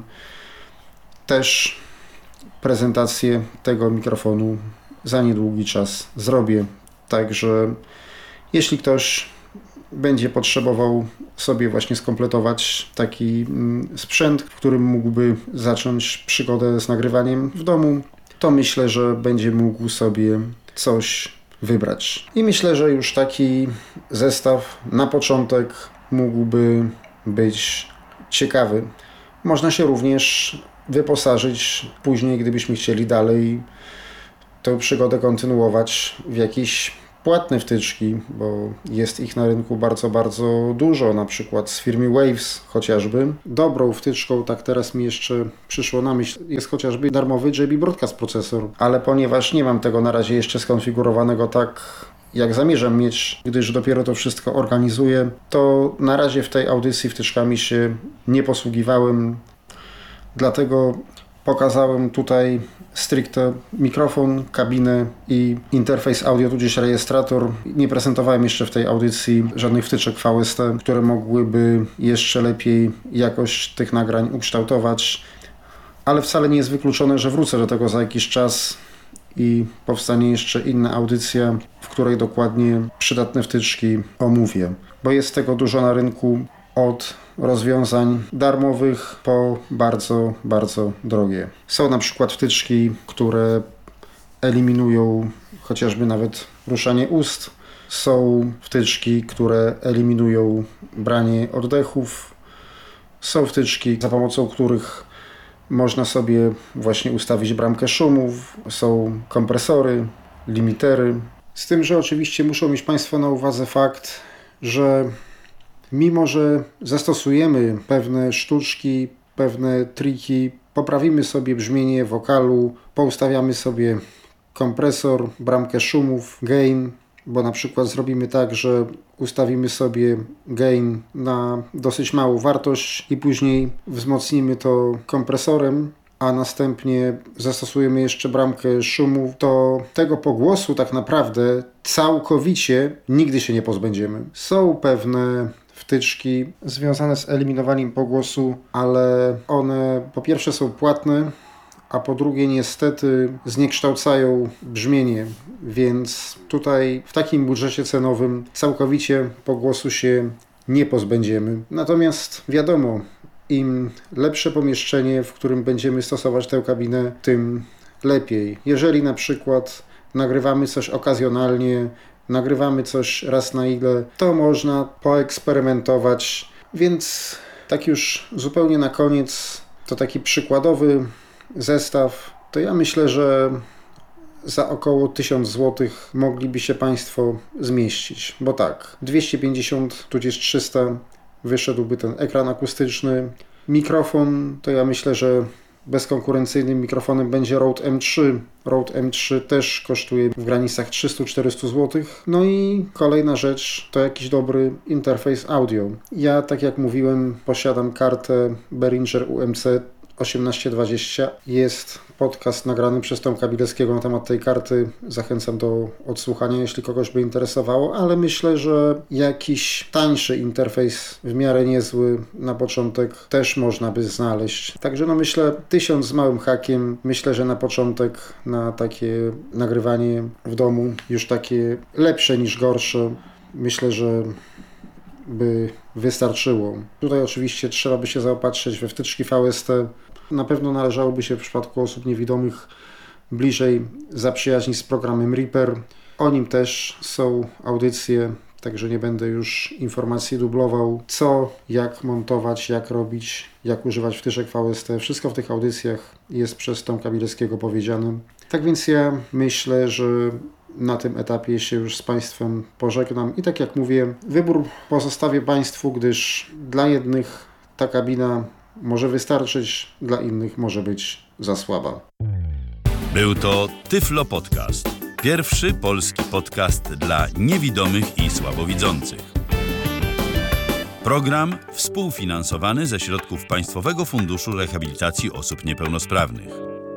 Też prezentację tego mikrofonu za niedługi czas zrobię. Także jeśli ktoś będzie potrzebował sobie właśnie skompletować taki sprzęt, w którym mógłby zacząć przygodę z nagrywaniem w domu, to myślę, że będzie mógł sobie coś wybrać. I myślę, że już taki zestaw na początek mógłby być ciekawy. Można się również wyposażyć później, gdybyśmy chcieli dalej tę przygodę kontynuować w jakieś płatne wtyczki, bo jest ich na rynku bardzo, bardzo dużo, na przykład z firmy Waves chociażby. Dobrą wtyczką, tak teraz mi jeszcze przyszło na myśl, jest chociażby darmowy J B Broadcast procesor, ale ponieważ nie mam tego na razie jeszcze skonfigurowanego tak, jak zamierzam mieć, gdyż dopiero to wszystko organizuję, to na razie w tej audycji wtyczkami się nie posługiwałem, dlatego pokazałem tutaj stricte mikrofon, kabinę i interfejs audio, tudzież rejestrator. Nie prezentowałem jeszcze w tej audycji żadnych wtyczek V S T, które mogłyby jeszcze lepiej jakość tych nagrań ukształtować, ale wcale nie jest wykluczone, że wrócę do tego za jakiś czas i powstanie jeszcze inna audycja, w której dokładnie przydatne wtyczki omówię, bo jest tego dużo na rynku, od rozwiązań darmowych po bardzo, bardzo drogie. Są na przykład wtyczki, które eliminują chociażby nawet ruszanie ust. Są wtyczki, które eliminują branie oddechów. Są wtyczki, za pomocą których można sobie właśnie ustawić bramkę szumów. Są kompresory, limitery. Z tym, że oczywiście muszą mieć Państwo na uwadze fakt, że mimo że zastosujemy pewne sztuczki, pewne triki, poprawimy sobie brzmienie wokalu, poustawiamy sobie kompresor, bramkę szumów, gain, bo na przykład zrobimy tak, że ustawimy sobie gain na dosyć małą wartość i później wzmocnimy to kompresorem, a następnie zastosujemy jeszcze bramkę szumów, to tego pogłosu tak naprawdę całkowicie nigdy się nie pozbędziemy. Są pewne wtyczki związane z eliminowaniem pogłosu, ale one po pierwsze są płatne, a po drugie niestety zniekształcają brzmienie, więc tutaj w takim budżecie cenowym całkowicie pogłosu się nie pozbędziemy. Natomiast wiadomo, im lepsze pomieszczenie, w którym będziemy stosować tę kabinę, tym lepiej. Jeżeli na przykład nagrywamy coś okazjonalnie, nagrywamy coś raz na ile, to można poeksperymentować. Więc tak już zupełnie na koniec, to taki przykładowy zestaw, to ja myślę, że za około tysiąc złotych mogliby się Państwo zmieścić. Bo tak, dwieście pięćdziesiąt tudzież trzysta wyszedłby ten ekran akustyczny. Mikrofon, to ja myślę, że bezkonkurencyjnym mikrofonem będzie Rode M trzy. Rode M trzy też kosztuje w granicach trzysta do czterystu złotych. No i kolejna rzecz to jakiś dobry interfejs audio. Ja, tak jak mówiłem, posiadam kartę Behringer U M C osiemnaście dwadzieścia. Jest podcast nagrany przez Tomka Bileckiego na temat tej karty. Zachęcam do odsłuchania, jeśli kogoś by interesowało, ale myślę, że jakiś tańszy interfejs, w miarę niezły na początek, też można by znaleźć. Także no myślę, tysiąc z małym hakiem, myślę, że na początek na takie nagrywanie w domu, już takie lepsze niż gorsze, myślę, że by wystarczyło. Tutaj oczywiście trzeba by się zaopatrzyć we wtyczki V S T. Na pewno należałoby się w przypadku osób niewidomych bliżej zaprzyjaźnić z programem Reaper. O nim też są audycje, także nie będę już informacji dublował, co, jak montować, jak robić, jak używać wtyczek V S T. Wszystko w tych audycjach jest przez Tomka Bileckiego powiedziane. Tak więc ja myślę, że na tym etapie się już z Państwem pożegnam i tak jak mówię, wybór pozostawię Państwu, gdyż dla jednych ta kabina może wystarczyć, dla innych może być za słaba. Był to Tyflo Podcast. Pierwszy polski podcast dla niewidomych i słabowidzących. Program współfinansowany ze środków Państwowego Funduszu Rehabilitacji Osób Niepełnosprawnych.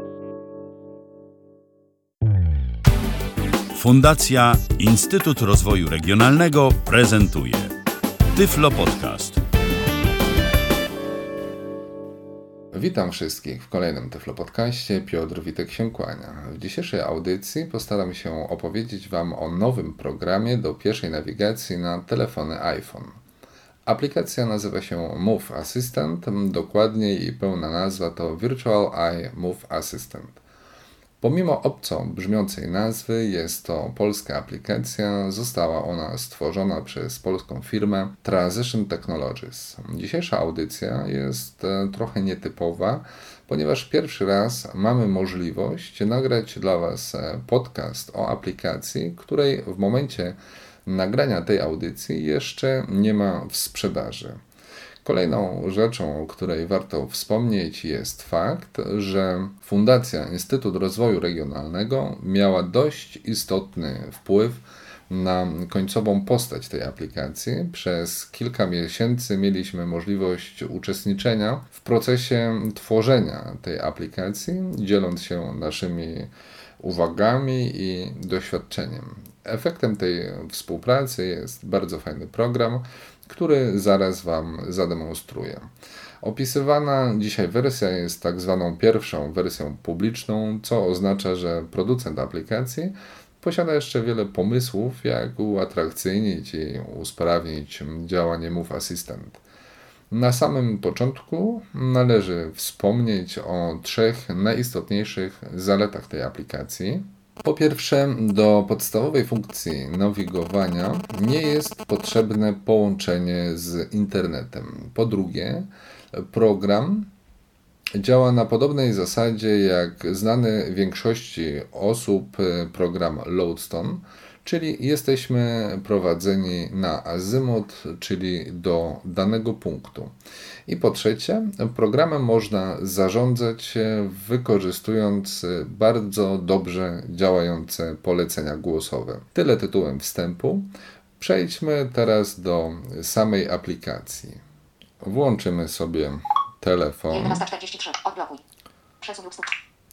Fundacja Instytut Rozwoju Regionalnego prezentuje Tyflo Podcast. Witam wszystkich w kolejnym Tyflo Podcaście. Piotr Witek się kłania. W dzisiejszej audycji postaram się opowiedzieć Wam o nowym programie do pieszej nawigacji na telefony iPhone. Aplikacja nazywa się Move Assistant, dokładniej jej pełna nazwa to Virtual Eye Move Assistant. Pomimo obco brzmiącej nazwy, jest to polska aplikacja, została ona stworzona przez polską firmę Transition Technologies. Dzisiejsza audycja jest trochę nietypowa, ponieważ pierwszy raz mamy możliwość nagrać dla Was podcast o aplikacji, której w momencie nagrania tej audycji jeszcze nie ma w sprzedaży. Kolejną rzeczą, o której warto wspomnieć, jest fakt, że Fundacja Instytut Rozwoju Regionalnego miała dość istotny wpływ na końcową postać tej aplikacji. Przez kilka miesięcy mieliśmy możliwość uczestniczenia w procesie tworzenia tej aplikacji, dzieląc się naszymi uwagami i doświadczeniem. Efektem tej współpracy jest bardzo fajny program, który zaraz Wam zademonstruję. Opisywana dzisiaj wersja jest tak zwaną pierwszą wersją publiczną, co oznacza, że producent aplikacji posiada jeszcze wiele pomysłów, jak uatrakcyjnić i usprawnić działanie Move Assistant. Na samym początku należy wspomnieć o trzech najistotniejszych zaletach tej aplikacji. Po pierwsze, do podstawowej funkcji nawigowania nie jest potrzebne połączenie z internetem. Po drugie, program działa na podobnej zasadzie jak znany większości osób program Lodestone, czyli jesteśmy prowadzeni na azymut, czyli do danego punktu. I po trzecie, programem można zarządzać wykorzystując bardzo dobrze działające polecenia głosowe. Tyle tytułem wstępu. Przejdźmy teraz do samej aplikacji. Włączymy sobie telefon. jedenasta czterdzieści trzy. Odblokuj. Przesuń lub stóp.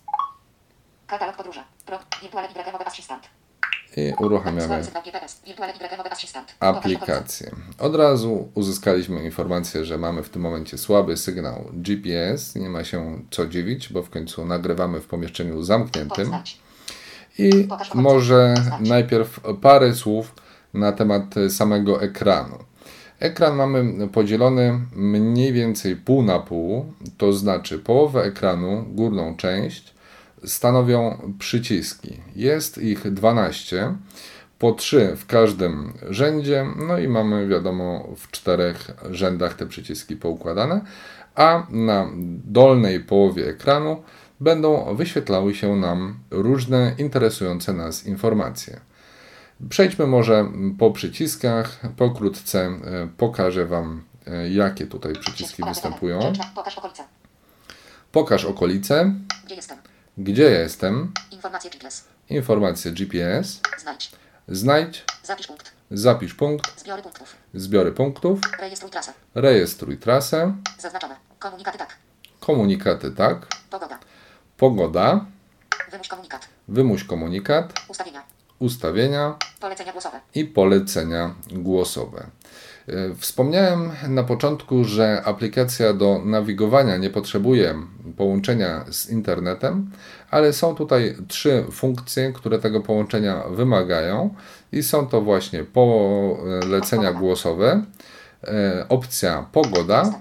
Katalog podróży. Pro. Virtual Y Assistant. I uruchamiamy aplikację. Od razu uzyskaliśmy informację, że mamy w tym momencie słaby sygnał G P S. Nie ma się co dziwić, bo w końcu nagrywamy w pomieszczeniu zamkniętym. I może najpierw parę słów na temat samego ekranu. Ekran mamy podzielony mniej więcej pół na pół, to znaczy połowę ekranu, górną część, stanowią przyciski. Jest ich dwanaście, po trzy w każdym rzędzie, no i mamy wiadomo w czterech rzędach te przyciski poukładane, a na dolnej połowie ekranu będą wyświetlały się nam różne interesujące nas informacje. Przejdźmy może po przyciskach, pokrótce pokażę Wam, jakie tutaj przyciski występują. Pokaż okolice. Pokaż okolice. Gdzie jestem? Gdzie jestem? Informacje G P S. Informacje G P S. Znajdź. Znajdź. Zapisz punkt. Zapisz punkt. Zbiory punktów. Zbiory punktów. Rejestruj trasę. Rejestruj trasę. Zaznaczone. Komunikaty tak. Komunikaty tak. Pogoda. Pogoda. Wymuś komunikat. Wymuś komunikat. Ustawienia. Ustawienia. Polecenia głosowe. I polecenia głosowe. Wspomniałem na początku, że aplikacja do nawigowania nie potrzebuje połączenia z internetem, ale są tutaj trzy funkcje, które tego połączenia wymagają i są to właśnie polecenia głosowe, opcja pogoda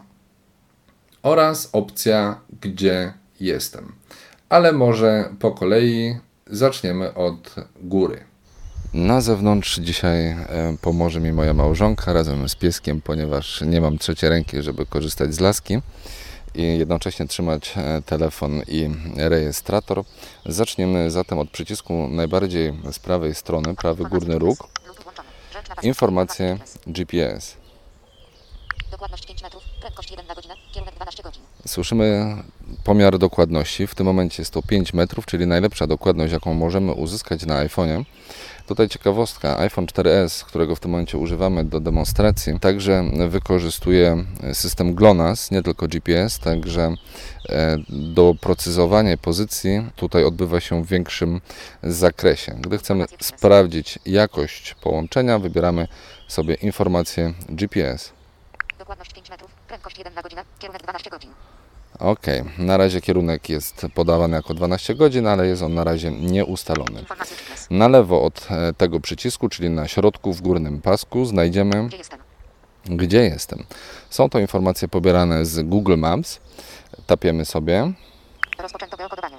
oraz opcja gdzie jestem. Ale może po kolei zaczniemy od góry. Na zewnątrz dzisiaj e, pomoże mi moja małżonka razem z pieskiem, ponieważ nie mam trzeciej ręki, żeby korzystać z laski i jednocześnie trzymać e, telefon i rejestrator. Zaczniemy zatem od przycisku najbardziej z prawej strony, prawy górny róg. Informacje G P S. Dokładność pięć metrów, prędkość jeden na godzinę, kierunek dwanaście godzin. Słyszymy pomiar dokładności. W tym momencie jest to pięć metrów, czyli najlepsza dokładność, jaką możemy uzyskać na iPhone'ie. Tutaj ciekawostka, iPhone cztery S, którego w tym momencie używamy do demonstracji, także wykorzystuje system GLONASS, nie tylko G P S, także doprecyzowanie pozycji tutaj odbywa się w większym zakresie. Gdy chcemy sprawdzić jakość połączenia, wybieramy sobie informację G P S. Dokładność pięć metrów, prędkość jeden na godzinę, kierunek dwanaście godzin. Ok, na razie kierunek jest podawany jako dwanaście godzin, ale jest on na razie nieustalony. Informacje Chicles. Na lewo od e, tego przycisku, czyli na środku w górnym pasku, znajdziemy Gdzie jestem? gdzie jestem. Są to informacje pobierane z Google Maps. Tapiemy sobie. Rozpoczęto geokodowanie.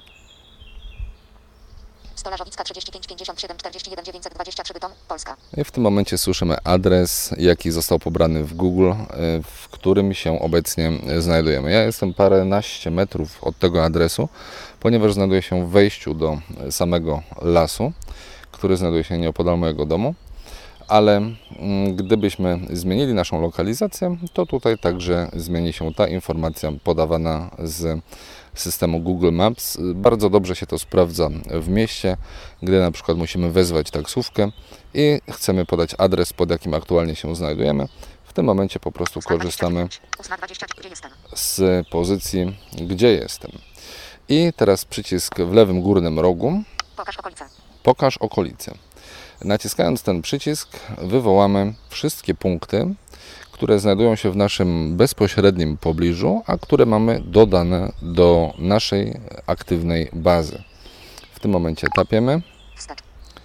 Stolarzowicka trzydzieści pięć pięćdziesiąt siedem czterdzieści jeden dziewięćset dwadzieścia trzy Bytom, Polska. I w tym momencie słyszymy adres, jaki został pobrany w Google, w którym się obecnie znajdujemy. Ja jestem paręnaście metrów od tego adresu, ponieważ znajduję się w wejściu do samego lasu, który znajduje się nieopodal mojego domu. Ale gdybyśmy zmienili naszą lokalizację, to tutaj także zmieni się ta informacja podawana z systemu Google Maps. Bardzo dobrze się to sprawdza w mieście, gdy na przykład musimy wezwać taksówkę i chcemy podać adres, pod jakim aktualnie się znajdujemy. W tym momencie po prostu korzystamy ósma dwadzieścia, gdzie jestem? z pozycji, gdzie jestem. I teraz przycisk w lewym górnym rogu. Pokaż okolice. Pokaż okolice. Naciskając ten przycisk wywołamy wszystkie punkty, które znajdują się w naszym bezpośrednim pobliżu, a które mamy dodane do naszej aktywnej bazy. W tym momencie tapiemy Wstecz.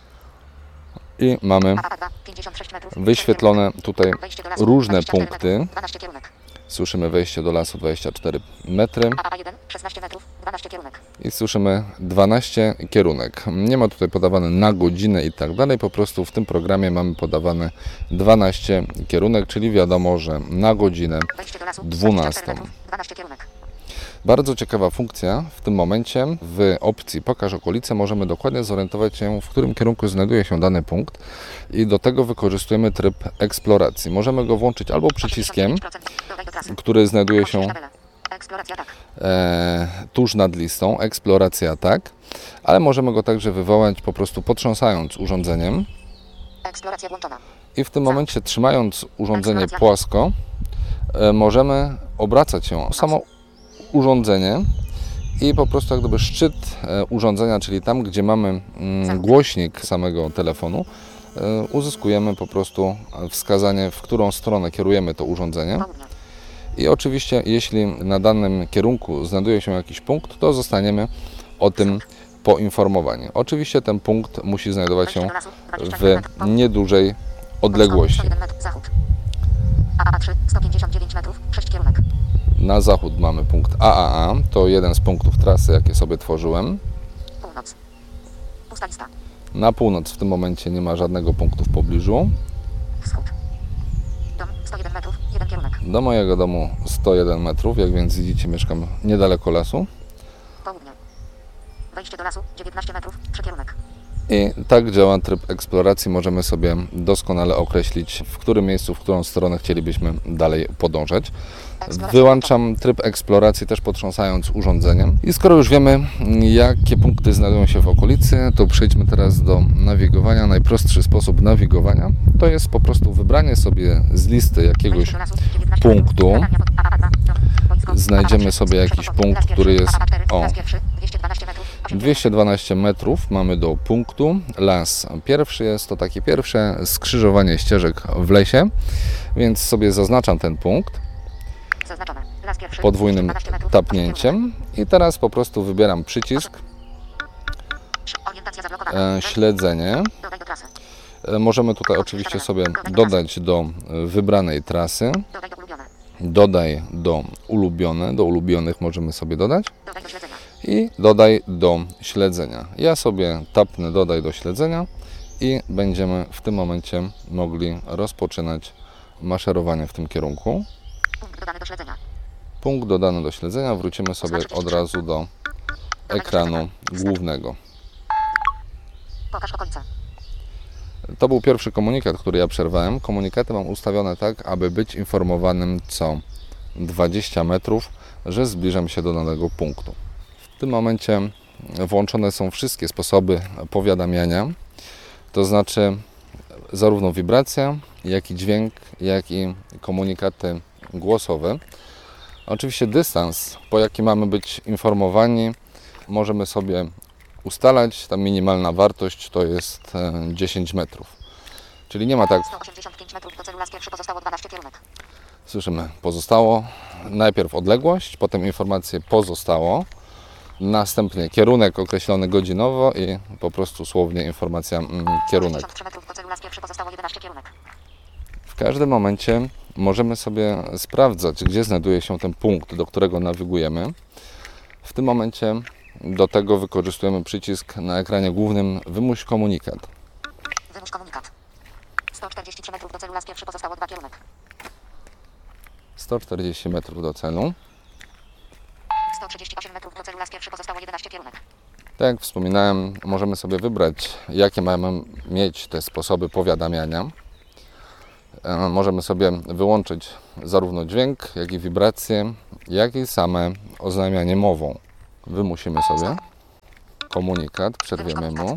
i mamy A A dwa, pięćdziesiąt sześć metrów. wyświetlone tutaj Wejście do lasu, różne dwadzieścia cztery punkty. metrów, dwanaście kierunek. Słyszymy wejście do lasu dwadzieścia cztery metry A A jeden, szesnaście metrów, dwanaście kierunek. i słyszymy dwanaście kierunek. Nie ma tutaj podawane na godzinę i tak dalej, po prostu w tym programie mamy podawane dwanaście kierunek, czyli wiadomo, że na godzinę Wejście do lasu, dwunastą. dwadzieścia cztery metrów, dwanaście kierunek. Bardzo ciekawa funkcja w tym momencie. W opcji Pokaż okolice możemy dokładnie zorientować się, w którym kierunku znajduje się dany punkt i do tego wykorzystujemy tryb eksploracji. Możemy go włączyć albo przyciskiem, osiemdziesiąt pięć procent, dodaj do trasy. który znajduje się Ośwież tabelę. Eksploracja tak. e, tuż nad listą, eksploracja tak, ale możemy go także wywołać po prostu potrząsając urządzeniem Eksploracja włączona. i w tym momencie trzymając urządzenie płasko e, możemy obracać się o samo urządzenie i po prostu jak gdyby szczyt e, urządzenia, czyli tam, gdzie mamy mm, głośnik samego telefonu, e, uzyskujemy po prostu wskazanie, w którą stronę kierujemy to urządzenie. Południe. I oczywiście, jeśli na danym kierunku znajduje się jakiś punkt, to zostaniemy o tym poinformowani. Oczywiście ten punkt musi znajdować się Wejście do lasu, dwadzieścia w cztery metrów. Południe. niedużej odległości. sto jeden metrów, zachód. A A trzy, sto pięćdziesiąt dziewięć metrów, sześć kierunek. Na zachód mamy punkt A A A, to jeden z punktów trasy, jakie sobie tworzyłem. Północ. Pusta lista. Na północ w tym momencie nie ma żadnego punktu w pobliżu. Wschód. Dom, sto jeden metrów, jeden kierunek. Do mojego domu sto jeden metrów, jak więc widzicie, mieszkam niedaleko lasu. Południe. Wejście do lasu, dziewiętnaście metrów, trzy kierunek. I tak działa tryb eksploracji. Możemy sobie doskonale określić, w którym miejscu, w którą stronę chcielibyśmy dalej podążać. Wyłączam tryb eksploracji też potrząsając urządzeniem. I skoro już wiemy, jakie punkty znajdują się w okolicy, to przejdźmy teraz do nawigowania. Najprostszy sposób nawigowania to jest po prostu wybranie sobie z listy jakiegoś Wejście do lasu, dziewiętnaście punktu. metrów. A A dwa, boisko. Znajdziemy A A trzy, sobie jakiś przechodzą. punkt, Las pierwszy, który jest- A A cztery, o. las pierwszy, dwieście dwanaście metrów, osiem dwieście dwanaście metrów mamy do punktu. Las pierwszy jest to takie pierwsze skrzyżowanie ścieżek w lesie, więc sobie zaznaczam ten punkt kierunek. Zaznaczone. Las pierwszy, podwójnym dwieście dwanaście metrów, osiem kierunek. tapnięciem i teraz po prostu wybieram przycisk Orientacja zablokowana. e, śledzenie. Dodaj do trasy. E, możemy tutaj oczywiście sobie dodać do e, wybranej trasy, Dodaj do ulubione. dodaj do ulubione, do ulubionych możemy sobie dodać Dodaj do śledzenia. i dodaj do śledzenia. Ja sobie tapnę dodaj do śledzenia i będziemy w tym momencie mogli rozpoczynać maszerowanie w tym kierunku. Punkt dodany do śledzenia. Punkt dodany do śledzenia, wrócimy sobie od razu do ekranu głównego. Pokaż okolice. To był pierwszy komunikat, który ja przerwałem. Komunikaty mam ustawione tak, aby być informowanym co dwadzieścia metrów, że zbliżam się do danego punktu. W tym momencie włączone są wszystkie sposoby powiadamiania, to znaczy zarówno wibracja, jak i dźwięk, jak i komunikaty głosowe. Oczywiście dystans, po jaki mamy być informowani, możemy sobie ustalać. Ta minimalna wartość to jest dziesięć metrów. Czyli nie ma tak, sto osiemdziesiąt pięć metrów do celu, las pierwszy, pozostało dwanaście kierunek. Słyszymy pozostało, najpierw odległość, potem informację pozostało, następnie kierunek określony godzinowo i po prostu słownie informacja mm, kierunek. sześćdziesiąt trzy metrów do celu, las pierwszy, pozostało jedenaście kierunek. W każdym momencie możemy sobie sprawdzać, gdzie znajduje się ten punkt, do którego nawigujemy. W tym momencie do tego wykorzystujemy przycisk na ekranie głównym Wymuś komunikat. Wymuś komunikat. sto czterdzieści trzy metrów do celu, las pierwszy, pozostało dwa kierunek. sto czterdzieści metrów do celu. sto trzydzieści osiem metrów do celu, las pierwszy, pozostało jedenaście kierunek. Tak jak wspominałem, możemy sobie wybrać, jakie mamy mieć te sposoby powiadamiania. E, Możemy sobie wyłączyć zarówno dźwięk, jak i wibracje, jak i same oznajmianie mową. Wymusimy sobie komunikat, przerwiemy mu.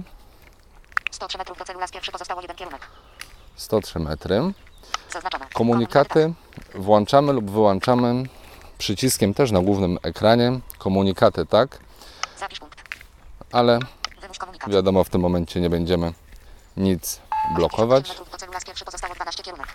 sto trzy metrów do celu, las pierwszy, pozostało jeden kierunek. sto trzy metry. Zaznaczone. Komunikaty włączamy lub wyłączamy przyciskiem też na głównym ekranie. Komunikaty tak, Zapisz punkt. ale Wymuś komunikat. wiadomo, w tym momencie nie będziemy nic blokować. metrów do celu, las pierwszy, pozostało dwanaście kierunek.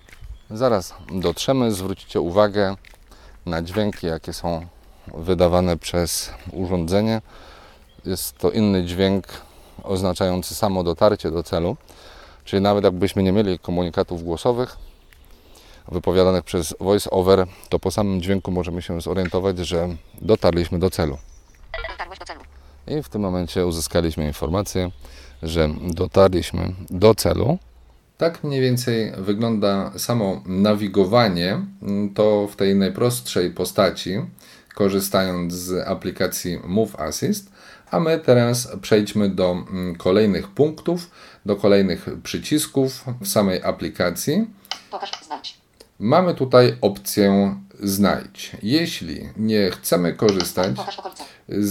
Zaraz dotrzemy, zwrócicie uwagę na dźwięki, jakie są wydawane przez urządzenie. Jest to inny dźwięk oznaczający samo dotarcie do celu, czyli nawet jakbyśmy nie mieli komunikatów głosowych wypowiadanych przez voice-over, to po samym dźwięku możemy się zorientować, że dotarliśmy do celu. Dotarłeś do celu. I w tym momencie uzyskaliśmy informację, że dotarliśmy do celu. Tak mniej więcej wygląda samo nawigowanie, to w tej najprostszej postaci, korzystając z aplikacji Move Assist, a my teraz przejdźmy do kolejnych punktów, do kolejnych przycisków w samej aplikacji. Pokaż, znajdź. Mamy tutaj opcję Znajdź. Jeśli nie chcemy korzystać Pokaż okolice.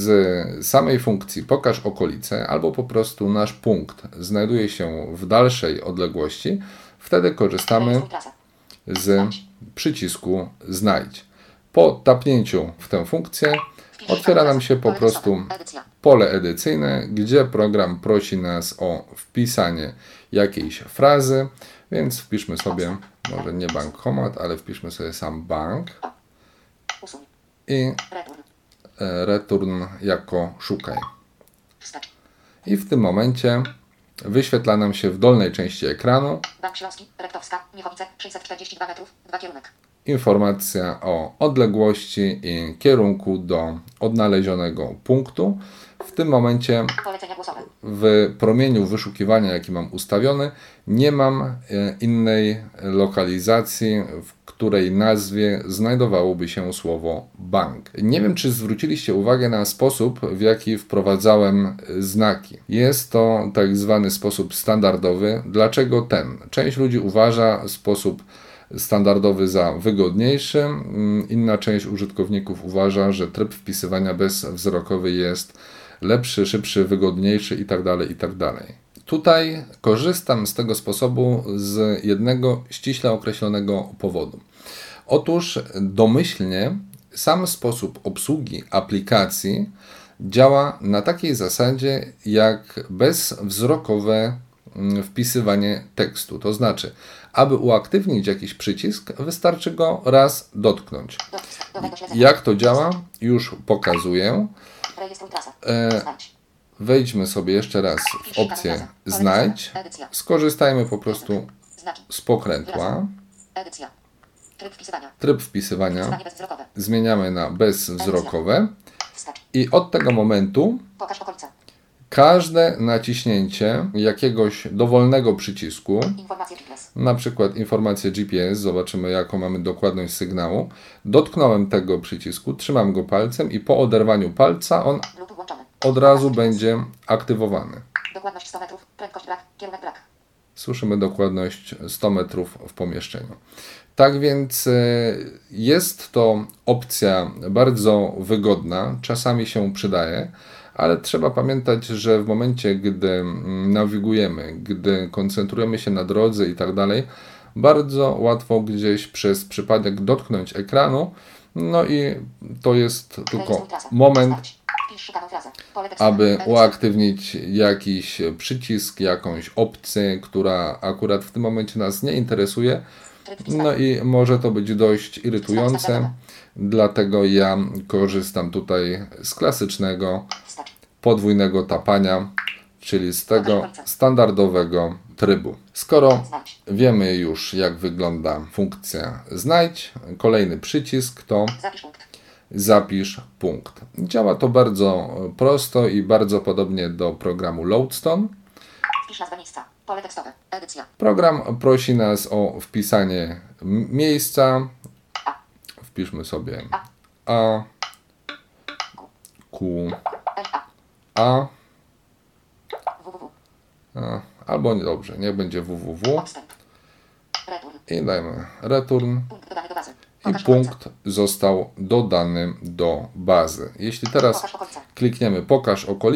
z samej funkcji Pokaż okolice, albo po prostu nasz punkt znajduje się w dalszej odległości, wtedy korzystamy Rejestruj trasę. z przycisku Znajdź. Po tapnięciu w tę funkcję otwiera nam się po prostu Edycja. pole edycyjne, gdzie program prosi nas o wpisanie jakiejś frazy, więc wpiszmy sobie, może nie bankomat, ale wpiszmy sobie sam bank Usuń. i Return. e, return jako szukaj. Wstecz. I w tym momencie wyświetla nam się w dolnej części ekranu Bank Śląski, Rektowska, Miechowice, sześćset czterdzieści dwa metrów, dwa kierunek. informacja o odległości i kierunku do odnalezionego punktu. W tym momencie Polecenia głosowe. w promieniu wyszukiwania, jaki mam ustawiony, nie mam e, innej lokalizacji, w której nazwie znajdowałoby się słowo bank. Nie wiem, czy zwróciliście uwagę na sposób, w jaki wprowadzałem znaki. Jest to tak zwany sposób standardowy. Dlaczego ten? Część ludzi uważa sposób standardowy za wygodniejszy. Inna część użytkowników uważa, że tryb wpisywania bezwzrokowy jest lepszy, szybszy, wygodniejszy itd., itd. Tutaj korzystam z tego sposobu z jednego ściśle określonego powodu. Otóż domyślnie sam sposób obsługi aplikacji działa na takiej zasadzie jak bezwzrokowe wpisywanie tekstu. To znaczy, aby uaktywnić jakiś przycisk, wystarczy go raz dotknąć. Jak to działa? Już pokazuję. Rejestruj trasę. E, Znajdź. wejdźmy sobie jeszcze raz w opcję Znajdź. Skorzystajmy po prostu Znaki. z pokrętła. Edycja. Tryb wpisywania. Tryb wpisywania Wpisywanie bezwzrokowe. zmieniamy na bezwzrokowe Wstecz. i od tego momentu Pokaż okolice. każde naciśnięcie jakiegoś dowolnego przycisku, Informacje G P S. na przykład informację G P S, zobaczymy jaką mamy dokładność sygnału, dotknąłem tego przycisku, trzymam go palcem i po oderwaniu palca on Bluetooth włączony. od razu będzie aktywowany. Dokładność sto metrów. Prędkość brak. Kierunek brak. Słyszymy dokładność sto metrów w pomieszczeniu. Tak więc e, jest to opcja bardzo wygodna, czasami się przydaje, ale trzeba pamiętać, że w momencie, gdy nawigujemy, gdy koncentrujemy się na drodze i tak dalej, bardzo łatwo gdzieś przez przypadek dotknąć ekranu, no i to jest tylko Rejestruj trasę. moment, Znajdź. Wpisz szukaną frazę. Pole tekstowe. aby Edycja. uaktywnić jakiś przycisk, jakąś opcję, która akurat w tym momencie nas nie interesuje, Tryb wpis No i może to być dość irytujące, dlatego ja korzystam tutaj z klasycznego Wstecz. podwójnego tapania, czyli z tego standardowego trybu. Skoro Znajdź. wiemy już, jak wygląda funkcja znajdź, kolejny przycisk to Zapisz punkt. zapisz punkt. Działa to bardzo prosto i bardzo podobnie do programu Loadstone. Wpisz nazwę miejsca. Pole tekstowe. Edycja. Program prosi nas o wpisanie m- miejsca. Wpiszmy sobie A, Q, L A. A, www. a albo nie, dobrze, niech będzie www Odstęp. Return. i dajmy return. Punkt dodany do bazy. I Pokaż okolice. punkt został dodany do bazy. Jeśli teraz Pokaż okolice. klikniemy pokaż okolice,